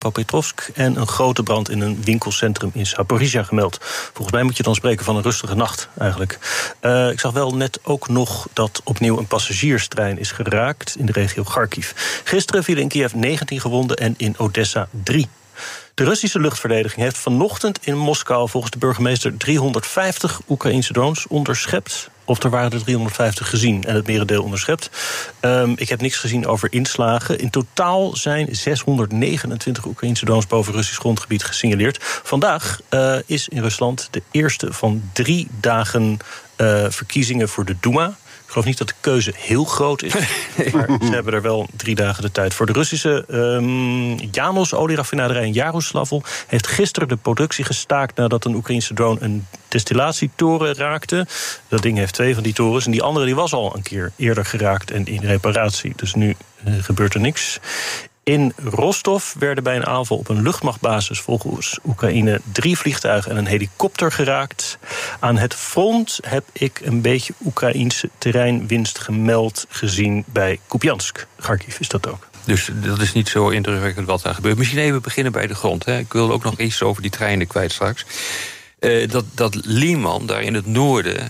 Dnipropetrovsk en een grote brand in een winkelcentrum in Zaporizhia gemeld. Volgens mij moet je dan spreken van een rustige nacht eigenlijk. Ik zag wel net ook nog dat opnieuw een passagierstrein is geraakt in de regio Kharkiv. Gisteren vielen in Kiev 19 gewonden en in Odessa 3. De Russische luchtverdediging heeft vanochtend in Moskou volgens de burgemeester 350 Oekraïnse drones onderschept. Of er waren er 350 gezien en het merendeel onderschept. Ik heb niks gezien over inslagen. In totaal zijn 629 Oekraïnse drones boven Russisch grondgebied gesignaleerd. Vandaag is in Rusland de eerste van 3 dagen verkiezingen voor de Duma. Ik geloof niet dat de keuze heel groot is. Maar ze hebben er wel 3 dagen de tijd voor. De Russische Janos olieraffinaderij in Jaroslavl heeft gisteren de productie gestaakt nadat een Oekraïnse drone een destillatietoren raakte. Dat ding heeft 2 van die torens. En die andere die was al een keer eerder geraakt en in reparatie. Dus nu gebeurt er niks. In Rostov werden bij een aanval op een luchtmachtbasis volgens Oekraïne 3 vliegtuigen en een helikopter geraakt. Aan het front heb ik een beetje Oekraïense terreinwinst gemeld gezien bij Kupiansk. Kharkiv is dat ook. Dus dat is niet zo indrukwekkend wat daar gebeurt. Misschien even beginnen bij de grond. Hè. Ik wil ook nog iets over die treinen kwijt straks. Dat Liman, daar in het noorden,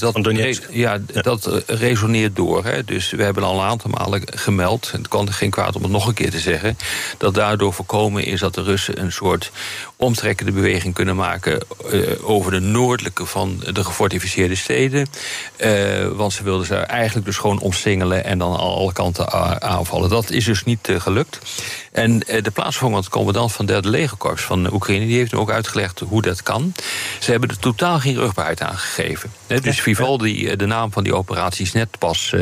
dat resoneert door. Hè. Dus we hebben al een aantal malen gemeld, en het kan geen kwaad om het nog een keer te zeggen, dat daardoor voorkomen is dat de Russen een soort omtrekkende beweging kunnen maken over de noordelijke van de gefortificeerde steden. Want ze wilden ze eigenlijk dus gewoon omsingelen en dan aan alle kanten aanvallen. Dat is dus niet gelukt. En de plaatsvervangend commandant van het 3e legerkorps van Oekraïne, die heeft nu ook uitgelegd hoe dat kan. Ze hebben er totaal geen rugbaarheid aan gegeven. Dus Vivaldi, de naam van die operatie, is net pas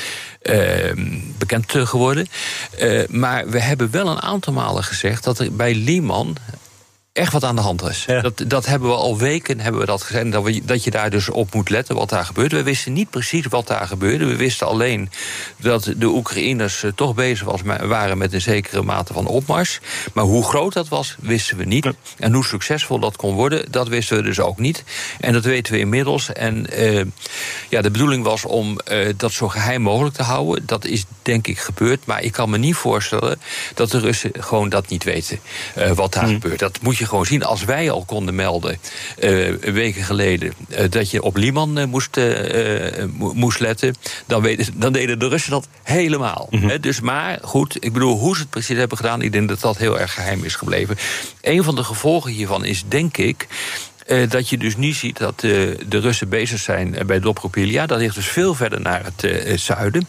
bekend geworden. Maar we hebben wel een aantal malen gezegd dat er bij Liman echt wat aan de hand is. Ja. Dat hebben we al weken gezegd. Dat je daar dus op moet letten wat daar gebeurt. We wisten niet precies wat daar gebeurde. We wisten alleen dat de Oekraïners toch bezig waren met een zekere mate van opmars. Maar hoe groot dat was, wisten we niet. Ja. En hoe succesvol dat kon worden, dat wisten we dus ook niet. En dat weten we inmiddels. En de bedoeling was om dat zo geheim mogelijk te houden. Dat is denk ik gebeurd. Maar ik kan me niet voorstellen dat de Russen gewoon dat niet weten. Wat daar gebeurt. Dat moet je gewoon zien. Als wij al konden melden, weken geleden, dat je op Liman moest letten, dan deden de Russen dat helemaal. Mm-hmm. Dus maar goed, ik bedoel, hoe ze het precies hebben gedaan, ik denk dat dat heel erg geheim is gebleven. Een van de gevolgen hiervan is, denk ik, dat je dus nu ziet dat de Russen bezig zijn bij Dobropilja. Dat ligt dus veel verder naar het zuiden.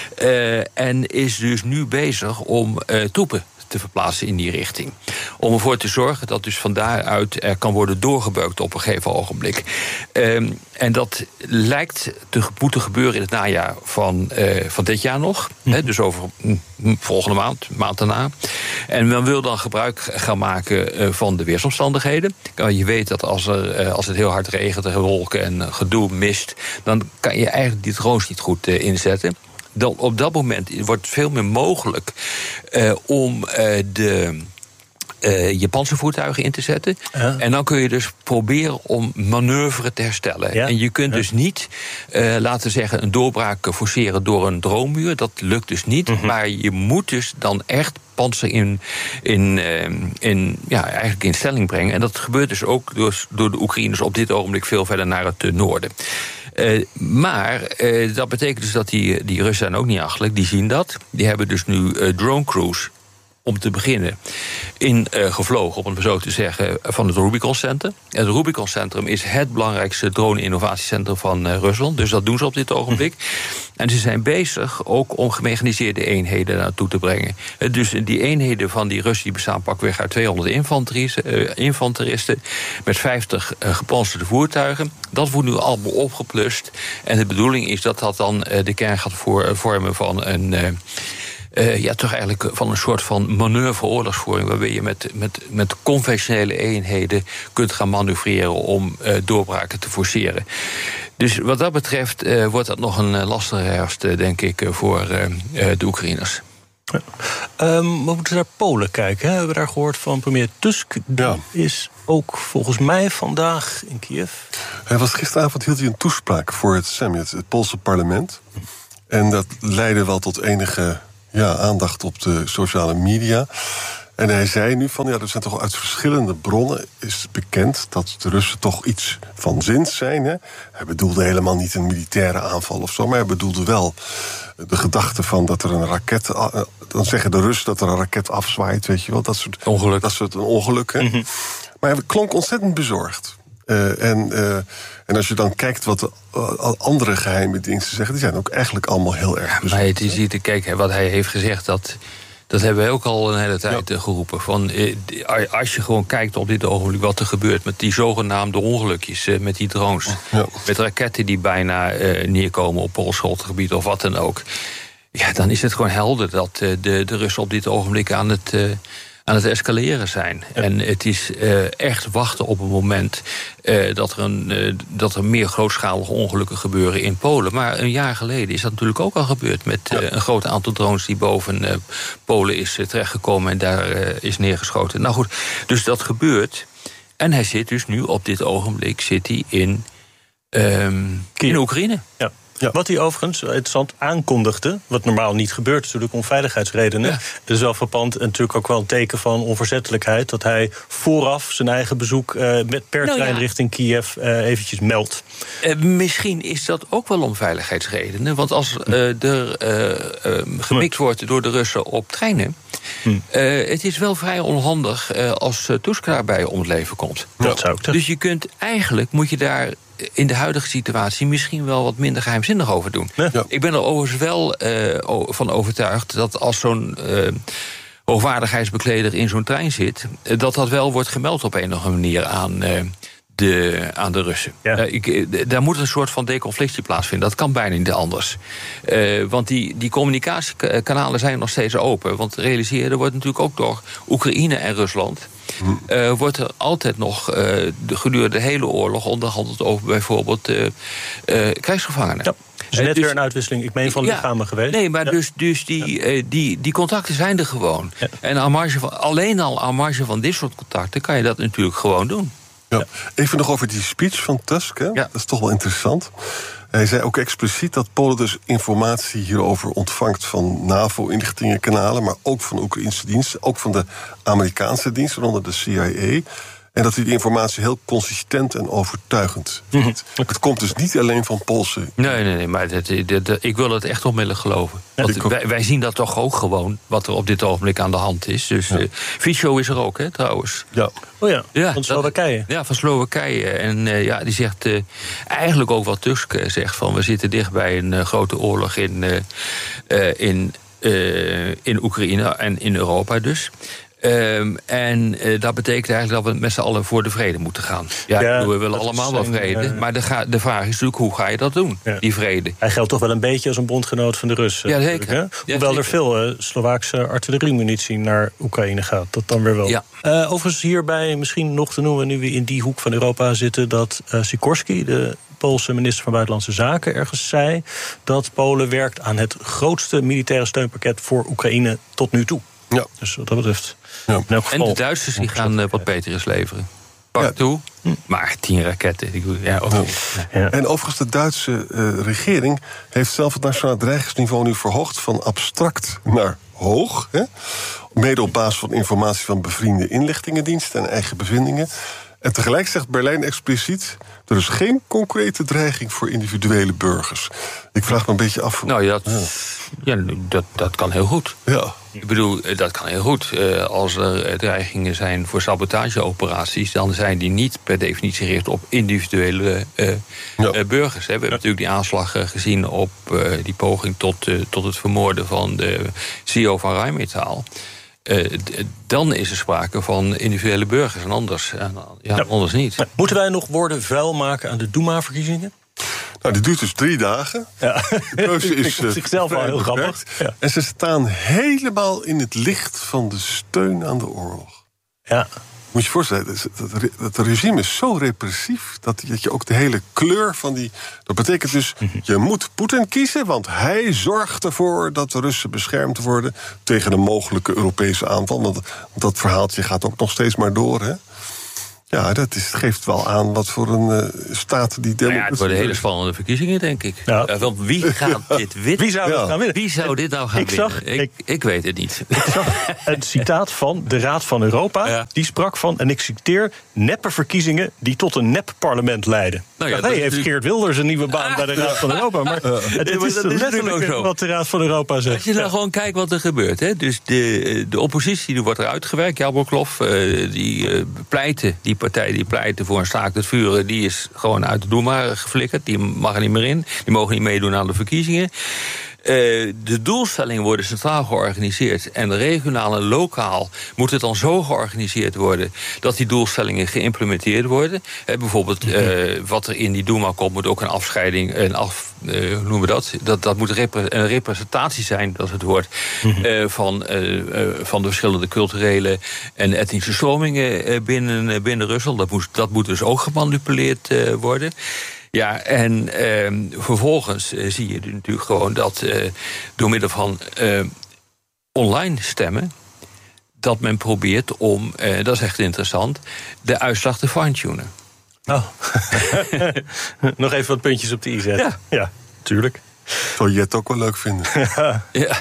En is dus nu bezig om troepen te verplaatsen in die richting. Om ervoor te zorgen dat dus van daaruit er kan worden doorgebeukt op een gegeven ogenblik. En dat lijkt te moeten gebeuren in het najaar van dit jaar nog. Dus over volgende maand daarna. En men wil dan gebruik gaan maken van de weersomstandigheden. Je weet dat als het heel hard regent, wolken en gedoe, mist, dan kan je eigenlijk die drones niet goed inzetten. Dan op dat moment wordt het veel meer mogelijk om de Japanse voertuigen in te zetten. Ja. En dan kun je dus proberen om manoeuvre te herstellen. Ja. En je kunt dus niet, laten we zeggen, een doorbraak forceren door een droommuur. Dat lukt dus niet. Mm-hmm. Maar je moet dus dan echt panzer eigenlijk in stelling brengen. En dat gebeurt dus ook door de Oekraïners op dit ogenblik veel verder naar het noorden. Maar dat betekent dus dat die Russen zijn ook niet achterlijk. Die zien dat. Die hebben dus nu drone crews, om te beginnen, gevlogen, om het zo te zeggen, van het Rubicon Center. Het Rubicon Centrum is het belangrijkste drone-innovatiecentrum van Rusland. Dus dat doen ze op dit ogenblik. En ze zijn bezig ook om gemechaniseerde eenheden naartoe te brengen. Dus die eenheden van die Russen die bestaan pakweg uit 200 infanteristen met 50 gepantserde voertuigen. Dat wordt nu allemaal opgeplust. En de bedoeling is dat dat dan de kern gaat vormen van een toch eigenlijk van een soort van manoeuvre-oorlogsvoering, waarbij je met conventionele eenheden kunt gaan manoeuvreren om doorbraken te forceren. Dus wat dat betreft wordt dat nog een lastige herfst, denk ik, voor de Oekraïners. Ja. We moeten naar Polen kijken. Hè? We hebben daar gehoord van premier Tusk. Die is ook volgens mij vandaag in Kiev. Gisteravond hield hij een toespraak voor het Sejm, het Poolse parlement. En dat leidde wel tot enige aandacht op de sociale media. En hij zei nu van, er zijn toch uit verschillende bronnen is bekend dat de Russen toch iets van zins zijn. Hè? Hij bedoelde helemaal niet een militaire aanval of zo, maar hij bedoelde wel de gedachte van dat er een raket, dan zeggen de Russen dat er een raket afzwaait, weet je wel, dat soort ongelukken. Mm-hmm. Maar hij klonk ontzettend bezorgd. En als je dan kijkt wat de andere geheime diensten zeggen, die zijn ook eigenlijk allemaal heel erg bezorgd. Maar het is hier te kijken, wat hij heeft gezegd, dat hebben wij ook al een hele tijd geroepen. Van, als je gewoon kijkt op dit ogenblik wat er gebeurt met die zogenaamde ongelukjes, met die drones, met raketten die bijna neerkomen op Pools grondgebied of wat dan ook. Ja, dan is het gewoon helder dat de Russen op dit ogenblik aan het escaleren zijn. Ja. En het is echt wachten op een moment dat er meer grootschalige ongelukken gebeuren in Polen. Maar een jaar geleden is dat natuurlijk ook al gebeurd met een groot aantal drones die boven Polen is terechtgekomen en daar is neergeschoten. Nou goed, dus dat gebeurt. En hij zit dus nu op dit ogenblik in Oekraïne. Ja. Ja. Wat hij overigens interessant aankondigde, wat normaal niet gebeurt natuurlijk om veiligheidsredenen. Ja. Dat is wel frappant en natuurlijk ook wel een teken van onverzettelijkheid, dat hij vooraf zijn eigen bezoek per trein richting Kiev eventjes meldt. Misschien is dat ook wel om veiligheidsredenen, want als er gemikt wordt door de Russen op treinen, het is wel vrij onhandig als Tusk daarbij om het leven komt. Dat zou ik dus moet je daar in de huidige situatie misschien wel wat minder geheimzinnig over doen. Ja. Ik ben er overigens wel van overtuigd dat als zo'n hoogwaardigheidsbekleder in zo'n trein zit, dat wel wordt gemeld op een of andere manier aan de Russen. Ja. Daar moet een soort van deconflictie plaatsvinden. Dat kan bijna niet anders. Want die communicatiekanalen zijn nog steeds open. Want realiseer, er wordt natuurlijk ook door Oekraïne en Rusland wordt er altijd nog gedurende de hele oorlog onderhandeld over bijvoorbeeld krijgsgevangenen. Ja. Er is net weer een uitwisseling, ik meen van lichamen geweest. Nee, maar dus die contacten zijn er gewoon. Ja. En alleen al aan marge van dit soort contacten kan je dat natuurlijk gewoon doen. Ja. Even nog over die speech van Tusk. Hè? Ja. Dat is toch wel interessant. Hij zei ook expliciet dat Polen dus informatie hierover ontvangt van NAVO-inlichtingenkanalen, maar ook van de Oekraïnse diensten, ook van de Amerikaanse diensten, onder de CIA. En dat hij die informatie heel consistent en overtuigend vindt. Het komt dus niet alleen van Poolse. Nee, maar ik wil het echt onmiddellijk geloven. Want wij zien dat toch ook gewoon, wat er op dit ogenblik aan de hand is. Dus Fico is er ook, hè, trouwens. Ja. Oh ja, van Slowakije. Ja, van Slowakije. En die zegt eigenlijk ook wat Tusk zegt, van we zitten dicht bij een grote oorlog in Oekraïne en in Europa dus. Dat betekent eigenlijk dat we met z'n allen voor de vrede moeten gaan. Ja, we willen allemaal wel vrede. Maar de vraag is natuurlijk, hoe ga je dat doen, die vrede? Hij geldt toch wel een beetje als een bondgenoot van de Russen. Ja, zeker. Hoewel er veel Slovaakse artilleriemunitie naar Oekraïne gaat. Dat dan weer wel. Ja. Overigens hierbij misschien nog te noemen, nu we in die hoek van Europa zitten, dat Sikorski, de Poolse minister van Buitenlandse Zaken, ergens zei dat Polen werkt aan het grootste militaire steunpakket voor Oekraïne tot nu toe. Ja. Dus wat dat betreft. Ja. En de Duitsers die gaan wat Patriot's leveren. Pak toe, maar 10 raketten. En overigens, de Duitse regering heeft zelf het nationaal dreigingsniveau nu verhoogd van abstract naar hoog. Hè? Mede op basis van informatie van bevriende inlichtingendiensten en eigen bevindingen. En tegelijk zegt Berlijn expliciet, er is geen concrete dreiging voor individuele burgers. Ik vraag me een beetje af. Dat kan heel goed. Ja. Ik bedoel, dat kan heel goed. Als er dreigingen zijn voor sabotageoperaties, dan zijn die niet per definitie gericht op individuele burgers. We hebben natuurlijk die aanslag gezien op die poging tot het vermoorden van de CEO van Rheinmetall. Dan is er sprake van individuele burgers en anders niet. Maar moeten wij nog woorden vuil maken aan de Duma-verkiezingen? Nou, die duurt dus 3 dagen. Ja. De keuze is op zichzelf wel heel grappig. Ja. En ze staan helemaal in het licht van de steun aan de oorlog. Ja. Moet je je voorstellen, het regime is zo repressief dat je ook de hele kleur van die. Dat betekent dus, je moet Poetin kiezen, want hij zorgt ervoor dat de Russen beschermd worden tegen een mogelijke Europese aanval. Want dat verhaaltje gaat ook nog steeds maar door, hè? Ja, geeft wel aan wat voor een staat die democratie... het worden hele spannende verkiezingen, denk ik. Ja. Want wie gaat dit winnen? Wie zou dat gaan winnen? Wie zou dit nou gaan winnen? Ik weet het niet. Ik zag een citaat van de Raad van Europa. Ja. Die sprak van, en ik citeer, neppe verkiezingen die tot een nep-parlement leiden. Heeft Geert Wilders een nieuwe baan bij de Raad van Europa. Maar het is letterlijk wat de Raad van Europa zegt. Als je nou gewoon kijkt wat er gebeurt. Hè? Dus de oppositie die wordt eruit gewerkt. Jaborklof, die partij die pleitte voor een staakt het vuren, die is gewoon uit de Doema geflikkerd. Die mag er niet meer in. Die mogen niet meedoen aan de verkiezingen. De doelstellingen worden centraal georganiseerd. En regionaal en lokaal moet het dan zo georganiseerd worden dat die doelstellingen geïmplementeerd worden. Bijvoorbeeld wat er in die Doema komt, moet ook een afscheiding, hoe noemen we dat? Dat moet een representatie zijn, dat is het woord, van de verschillende culturele en etnische stromingen binnen Rusland. Dat moet dus ook gemanipuleerd worden. Ja, en vervolgens zie je natuurlijk gewoon dat door middel van online stemmen, dat men probeert om, dat is echt interessant, de uitslag te fine-tunen. Oh. Nog even wat puntjes op de i zetten. Ja, tuurlijk. Zou je het ook wel leuk vinden? Ja.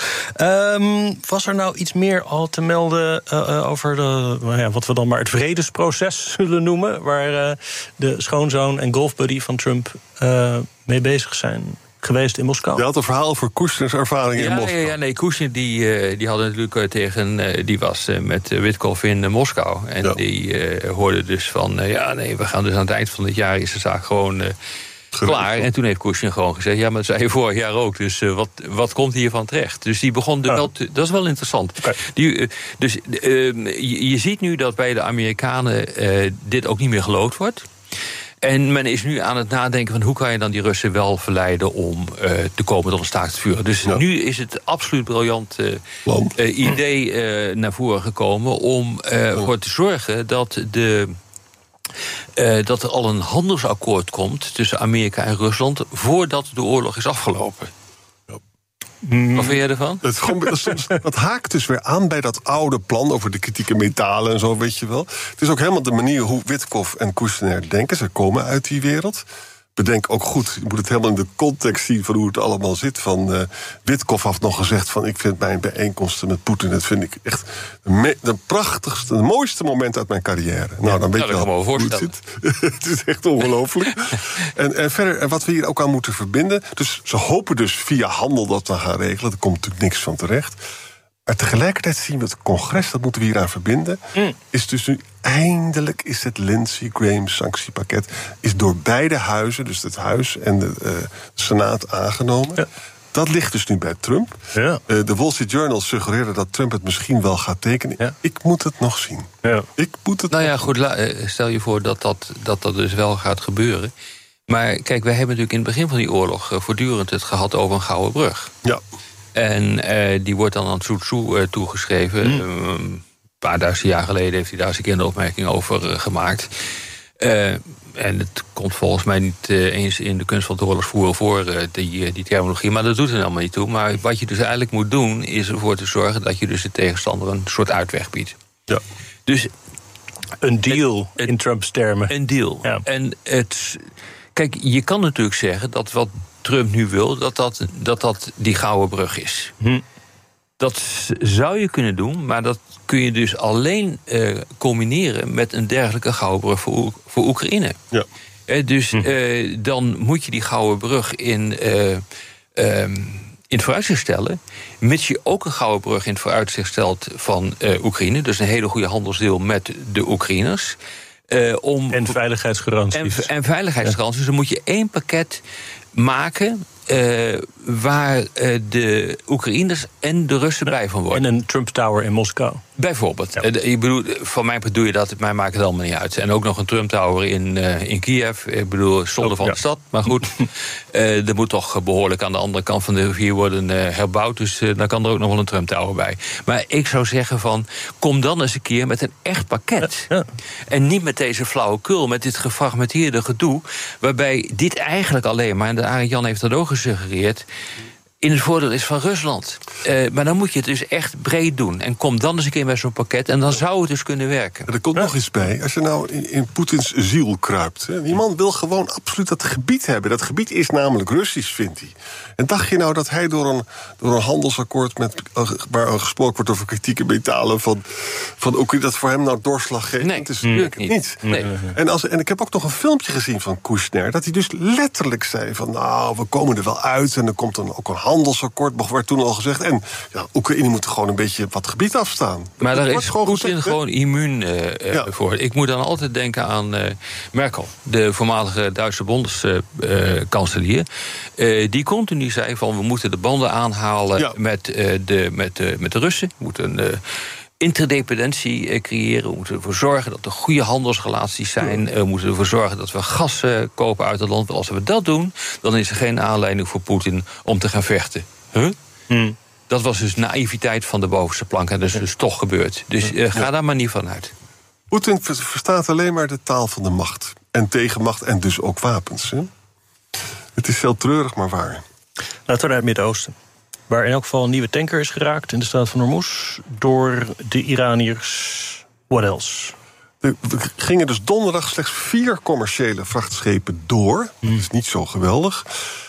Was er nou iets meer al te melden over wat we dan maar het vredesproces zullen noemen, waar de schoonzoon en golfbuddy van Trump mee bezig zijn geweest in Moskou? Je had een verhaal over Kushners ervaringen in Moskou. Nee, Kushner die had natuurlijk die was met Witkoff in Moskou. En die hoorde dus van, we gaan dus aan het eind van het jaar is de zaak gewoon klaar. En toen heeft Kushner gewoon gezegd, ja, maar dat zei je vorig jaar ook. Dus wat komt hiervan terecht? Dus die begon dat is wel interessant. Okay. Je ziet nu dat bij de Amerikanen dit ook niet meer geloofd wordt. En men is nu aan het nadenken van hoe kan je dan die Russen wel verleiden om te komen tot een staakt het vuren. Dus nu is het absoluut briljant idee naar voren gekomen om ervoor te zorgen dat dat er al een handelsakkoord komt tussen Amerika en Rusland voordat de oorlog is afgelopen. Wat vind jij ervan? Dat haakt dus weer aan bij dat oude plan over de kritieke metalen en zo, weet je wel. Het is ook helemaal de manier hoe Witkoff en Kushner denken. Ze komen uit die wereld. Bedenk ook goed, je moet het helemaal in de context zien van hoe het allemaal zit. Witkoff had nog gezegd van, ik vind mijn bijeenkomsten met Poetin, dat vind ik echt de prachtigste, de mooiste moment uit mijn carrière. Nou, dan weet je wel hoe het zit. Het is echt ongelooflijk. En verder, wat we hier ook aan moeten verbinden, dus ze hopen dus via handel dat we gaan regelen. Er komt natuurlijk niks van terecht. Maar tegelijkertijd zien we het congres, dat moeten we hier aan verbinden, is dus nu eindelijk is het Lindsey-Graham-sanctiepakket is door beide huizen, dus het huis en de Senaat, aangenomen. Ja. Dat ligt dus nu bij Trump. Ja. De Wall Street Journal suggereerde dat Trump het misschien wel gaat tekenen. Ja. Ik moet het nog zien. Ja. Stel je voor dat dus wel gaat gebeuren. Maar kijk, wij hebben natuurlijk in het begin van die oorlog voortdurend het gehad over een gouden brug. Ja. En die wordt dan aan Sun Tzu toegeschreven. Een paar duizend jaar geleden heeft hij daar eens een keer een opmerking over gemaakt. En het komt volgens mij niet eens in de kunst van het oorlogsvoeren voor die terminologie. Maar dat doet er helemaal niet toe. Maar wat je dus eigenlijk moet doen, is ervoor te zorgen dat je dus de tegenstander een soort uitweg biedt. Ja. Dus een deal in Trumps termen. Een deal. Ja. En kijk, je kan natuurlijk zeggen dat wat Trump nu wil, dat die gouden brug is. Dat zou je kunnen doen, maar dat kun je dus alleen combineren met een dergelijke gouden brug voor Oekraïne. Ja. Dan moet je die gouden brug in het vooruitzicht stellen, mits je ook een gouden brug in het vooruitzicht stelt van Oekraïne, dus een hele goede handelsdeal met de Oekraïners. En veiligheidsgaranties. En veiligheidsgaranties. Dus dan moet je één pakket maken waar de Oekraïners en de Russen blij van worden. En een Trump Tower in Moskou. Bijvoorbeeld. Ja. Ik bedoel, van mij bedoel je dat, mij maakt het allemaal niet uit. En ook nog een Trump Tower in Kiev. Ik bedoel, zonde van de stad. Maar goed, er moet toch behoorlijk aan de andere kant van de rivier worden herbouwd. Dus dan kan er ook nog wel een Trump Tower bij. Maar ik zou zeggen van, kom dan eens een keer met een echt pakket. Ja. En niet met deze flauwekul, met dit gefragmenteerde gedoe, waarbij dit eigenlijk alleen maar, en de Arend Jan heeft dat ook gesuggereerd, in het voordeel is van Rusland. Maar dan moet je het dus echt breed doen. En kom dan eens een keer met zo'n pakket. En dan zou het dus kunnen werken. Er komt nog iets bij. Als je nou in Poetins ziel kruipt. Hè, die man wil gewoon absoluut dat gebied hebben. Dat gebied is namelijk Russisch, vindt hij. En dacht je nou dat hij door een handelsakkoord waar gesproken wordt over kritieke metalen van Oekraïne, dat voor hem nou doorslag geeft? Nee, het is natuurlijk niet. Nee. En ik heb ook nog een filmpje gezien van Kushner, dat hij dus letterlijk zei van nou, we komen er wel uit en er komt dan ook een handelsakkoord, werd toen al gezegd. En ja, Oekraïne moet gewoon een beetje wat gebied afstaan. Maar daar is Poetin gewoon immuun voor. Ik moet dan altijd denken aan Merkel, de voormalige Duitse bondskanselier. Die continu zei van we moeten de banden aanhalen met de Russen. We moeten interdependentie creëren. We moeten ervoor zorgen dat er goede handelsrelaties zijn. We moeten ervoor zorgen dat we gas kopen uit het land. Als we dat doen, dan is er geen aanleiding voor Poetin om te gaan vechten. Dat was dus naïviteit van de bovenste plank. En dat is dus toch gebeurd. Dus ga daar maar niet van uit. Poetin verstaat alleen maar de taal van de macht. En tegenmacht en dus ook wapens. Hè? Het is heel treurig, maar waar. Laten we naar het Midden-Oosten. Waar in elk geval een nieuwe tanker is geraakt in de straat van Hormuz door de Iraniërs. What else? Er gingen dus donderdag slechts 4 commerciële vrachtschepen door. Dat is niet zo geweldig.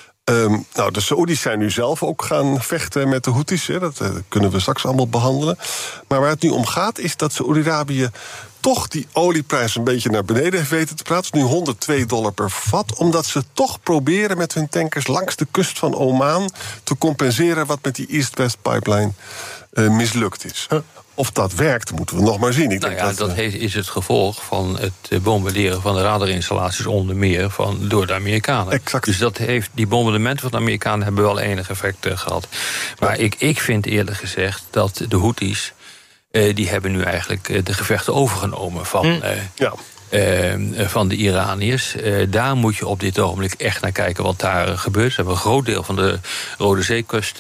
De Saoedi's zijn nu zelf ook gaan vechten met de Houthis. Hè. Dat kunnen we straks allemaal behandelen. Maar waar het nu om gaat is dat Saoedi-Arabië toch die olieprijs een beetje naar beneden heeft weten te praten. Nu $102 per vat. Omdat ze toch proberen met hun tankers langs de kust van Oman te compenseren wat met die East-West pipeline mislukt is. Of dat werkt, moeten we nog maar zien. Dat is het gevolg van het bombarderen van de radarinstallaties onder meer door de Amerikanen. Exact. Dus die bombardementen van de Amerikanen hebben wel enig effect gehad. Maar ik vind eerlijk gezegd dat de Houthis die hebben nu eigenlijk de gevechten overgenomen van de Iraniërs. Daar moet je op dit ogenblik echt naar kijken wat daar gebeurt. Ze hebben een groot deel van de Rode Zeekust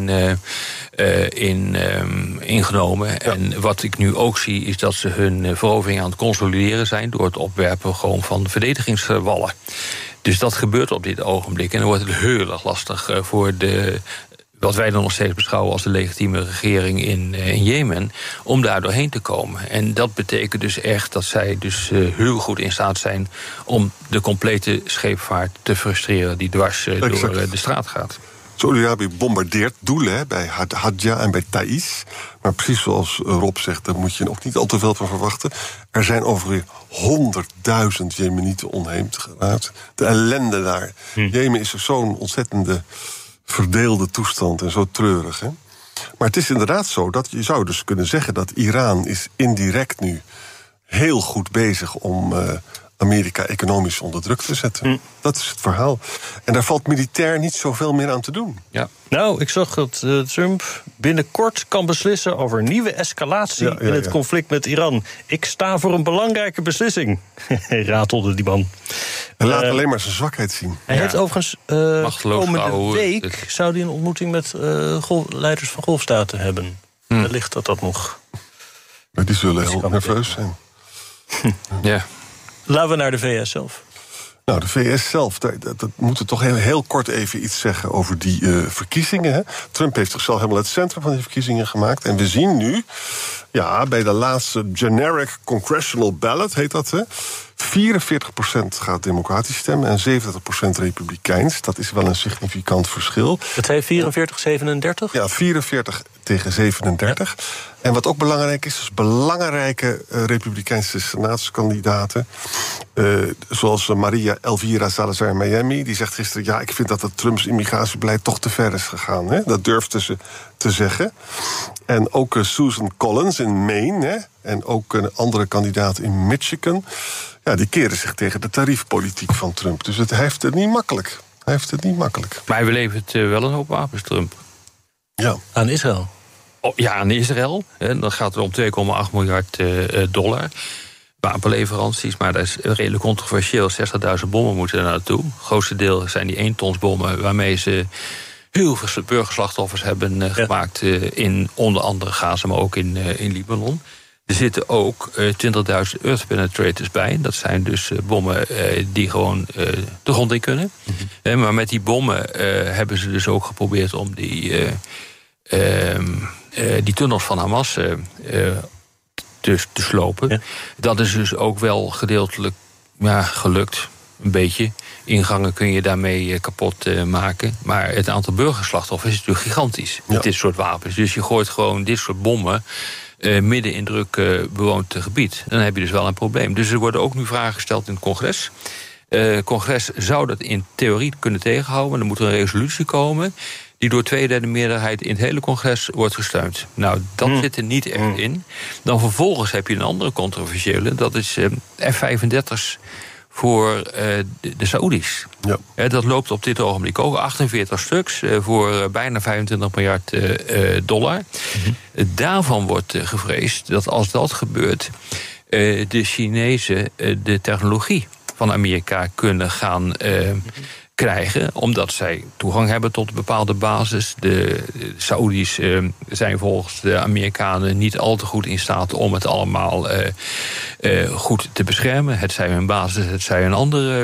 ingenomen. Ja. En wat ik nu ook zie is dat ze hun verovering aan het consolideren zijn door het opwerpen gewoon van verdedigingswallen. Dus dat gebeurt op dit ogenblik. En dan wordt het heel erg lastig voor wat wij dan nog steeds beschouwen als de legitieme regering in Jemen, om daar doorheen te komen. En dat betekent dus echt dat zij dus heel goed in staat zijn om de complete scheepvaart te frustreren die dwars door de straat gaat. Saudi-Arabië bombardeert doelen bij Hadja en bij Taiz. Maar precies zoals Rob zegt, daar moet je ook niet al te veel van verwachten. Er zijn ongeveer 100.000 Jemenieten onheemd geraakt. De ellende daar. Jemen is zo'n ontzettende verdeelde toestand en zo treurig. Hè? Maar het is inderdaad zo dat je zou dus kunnen zeggen dat Iran is indirect nu heel goed bezig om Amerika economisch onder druk te zetten. Dat is het verhaal. En daar valt militair niet zoveel meer aan te doen. Ja. Nou, ik zag dat Trump binnenkort kan beslissen over nieuwe escalatie in het conflict met Iran. Ik sta voor een belangrijke beslissing, ratelde die man. En laat alleen maar zijn zwakheid zien. Hij heeft overigens komende week zou hij een ontmoeting met leiders van golfstaten hebben. Wellicht dat nog. Maar die zullen heel nerveus zijn. Ja. Laten we naar de VS zelf. Nou, de VS zelf, dat moeten we toch heel kort even iets zeggen over die verkiezingen. Hè? Trump heeft zichzelf helemaal het centrum van die verkiezingen gemaakt. En we zien nu, bij de laatste generic congressional ballot, heet dat, hè? 44% gaat democratisch stemmen en 37% republikeins. Dat is wel een significant verschil. Het heeft 44-37? Ja, 44 tegen 37. Ja. En wat ook belangrijk is belangrijke republikeinse senaatskandidaten. Zoals Maria Elvira Salazar Miami. Die zegt gisteren, ik vind dat het Trumps immigratiebeleid toch te ver is gegaan. Hè? Dat durfde ze te zeggen. En ook Susan Collins in Maine. Hè? En ook een andere kandidaat in Michigan. Ja, die keren zich tegen de tariefpolitiek van Trump. Dus hij heeft het niet makkelijk. Maar hij levert wel een hoop wapens, Trump. Ja. Aan Israël? Aan Israël. Dan gaat het om $2,8 miljard wapenleveranties. Maar dat is redelijk controversieel. 60.000 bommen moeten er naartoe. Het grootste deel zijn die 1-tonsbommen waarmee ze heel veel burgerslachtoffers hebben gemaakt in onder andere Gaza, maar ook in Libanon. Er zitten ook 20.000 Earth Penetrators bij. Dat zijn dus bommen die gewoon de grond in kunnen. Mm-hmm. Maar met die bommen hebben ze dus ook geprobeerd om die tunnels van Hamas te slopen. Ja. Dat is dus ook wel gedeeltelijk gelukt. Een beetje. Ingangen kun je daarmee kapot maken. Maar het aantal burgerslachtoffers is natuurlijk gigantisch. Ja. Met dit soort wapens. Dus je gooit gewoon dit soort bommen midden in druk bewoond gebied. Dan heb je dus wel een probleem. Dus er worden ook nu vragen gesteld in het congres. Het congres zou dat in theorie kunnen tegenhouden. Maar er moet een resolutie komen die door 2/3 meerderheid in het hele congres wordt gesteund. Nou, dat zit er niet echt in. Dan vervolgens heb je een andere controversiële. Dat is F-35's voor de Saoedi's. Ja. Dat loopt op dit ogenblik ook 48 stuks voor bijna 25 miljard dollar. Mm-hmm. Daarvan wordt gevreesd dat als dat gebeurt, de Chinezen de technologie van Amerika kunnen gaan krijgen, omdat zij toegang hebben tot een bepaalde basis. De Saoedi's zijn volgens de Amerikanen niet al te goed in staat om het allemaal goed te beschermen. Het zij hun basis, het zij een andere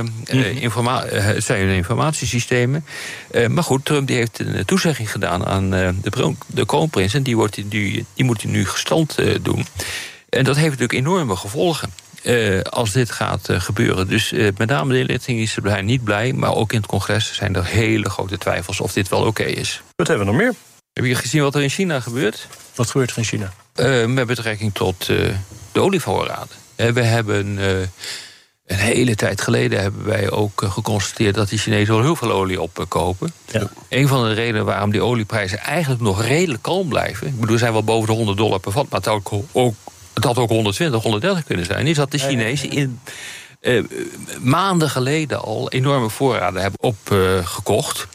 informatiesystemen. Maar goed, Trump die heeft een toezegging gedaan aan de kroonprins en die moet hij nu gestand doen. En dat heeft natuurlijk enorme gevolgen als dit gaat gebeuren. Dus met name de inlichting is er niet blij, maar ook in het congres zijn er hele grote twijfels of dit wel oké is. Wat hebben we nog meer? Heb je gezien wat er in China gebeurt? Wat gebeurt er in China? Met betrekking tot de olievoorraden. We hebben een hele tijd geleden hebben wij ook geconstateerd dat die Chinezen wel heel veel olie opkopen. Ja. Een van de redenen waarom die olieprijzen eigenlijk nog redelijk kalm blijven, ik bedoel, we zijn wel boven de $100 per vat, maar het had ook 120, 130 kunnen zijn, is dat de Chinezen in maanden geleden al enorme voorraden hebben opgekocht.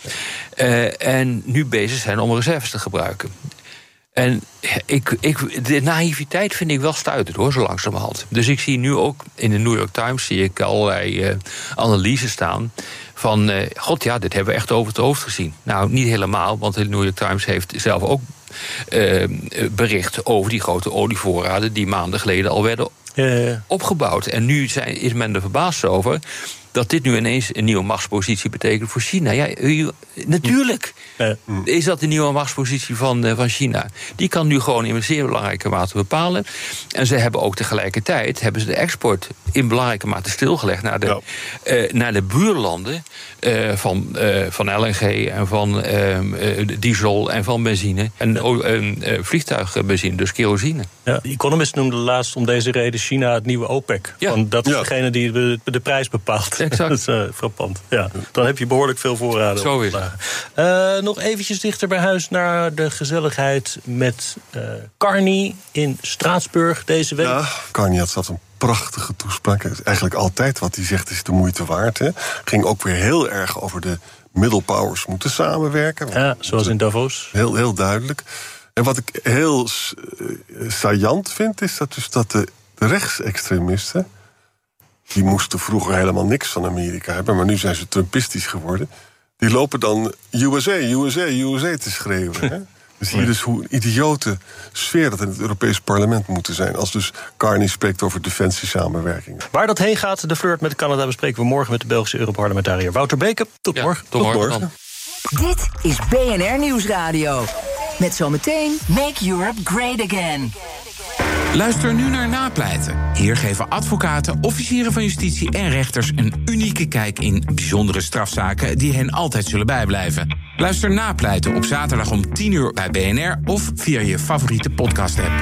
En nu bezig zijn om reserves te gebruiken. En de naïviteit vind ik wel stuitend, hoor, zo langzamerhand. Dus ik zie nu ook in de New York Times zie ik allerlei analyses staan van dit hebben we echt over het hoofd gezien. Nou, niet helemaal, want de New York Times heeft zelf ook bericht over die grote olievoorraden die maanden geleden al werden opgebouwd. En nu is men er verbaasd over dat dit nu ineens een nieuwe machtspositie betekent voor China. Ja, natuurlijk is dat de nieuwe machtspositie van China. Die kan nu gewoon in een zeer belangrijke mate bepalen. En ze hebben ook tegelijkertijd de export in belangrijke mate stilgelegd naar de buurlanden van LNG en van diesel en van benzine en vliegtuigbenzine, dus kerosine. Ja, de Economist noemde laatst om deze reden China het nieuwe OPEC. Ja. Want dat is degene die de prijs bepaalt. Exact. Dat is frappant. Ja. Dan heb je behoorlijk veel voorraden. Zo is het. Nog eventjes dichter bij huis naar de gezelligheid met Carney in Straatsburg deze week. Ja, Carney had zelfs een prachtige toespraak. Eigenlijk altijd wat hij zegt is de moeite waard. Hè. Ging ook weer heel erg over de middle powers moeten samenwerken. Ja, zoals in Davos. Heel, heel duidelijk. En wat ik heel saillant vind, is dat de rechtsextremisten, die moesten vroeger helemaal niks van Amerika hebben, maar nu zijn ze Trumpistisch geworden. Die lopen dan USA, USA, USA te schreeuwen. Hè? Dus zie je dus hoe een idiote sfeer dat in het Europees Parlement moet zijn, als dus Carney spreekt over defensiesamenwerking. Waar dat heen gaat, de flirt met Canada, bespreken we morgen met de Belgische Europarlementariër Wouter Beke. Tot morgen. Tot morgen. Dit is BNR Nieuwsradio. Met zometeen Make Europe Great Again. Luister nu naar Napleiten. Hier geven advocaten, officieren van justitie en rechters een unieke kijk in bijzondere strafzaken die hen altijd zullen bijblijven. Luister Napleiten op zaterdag om 10:00 bij BNR of via je favoriete podcast-app.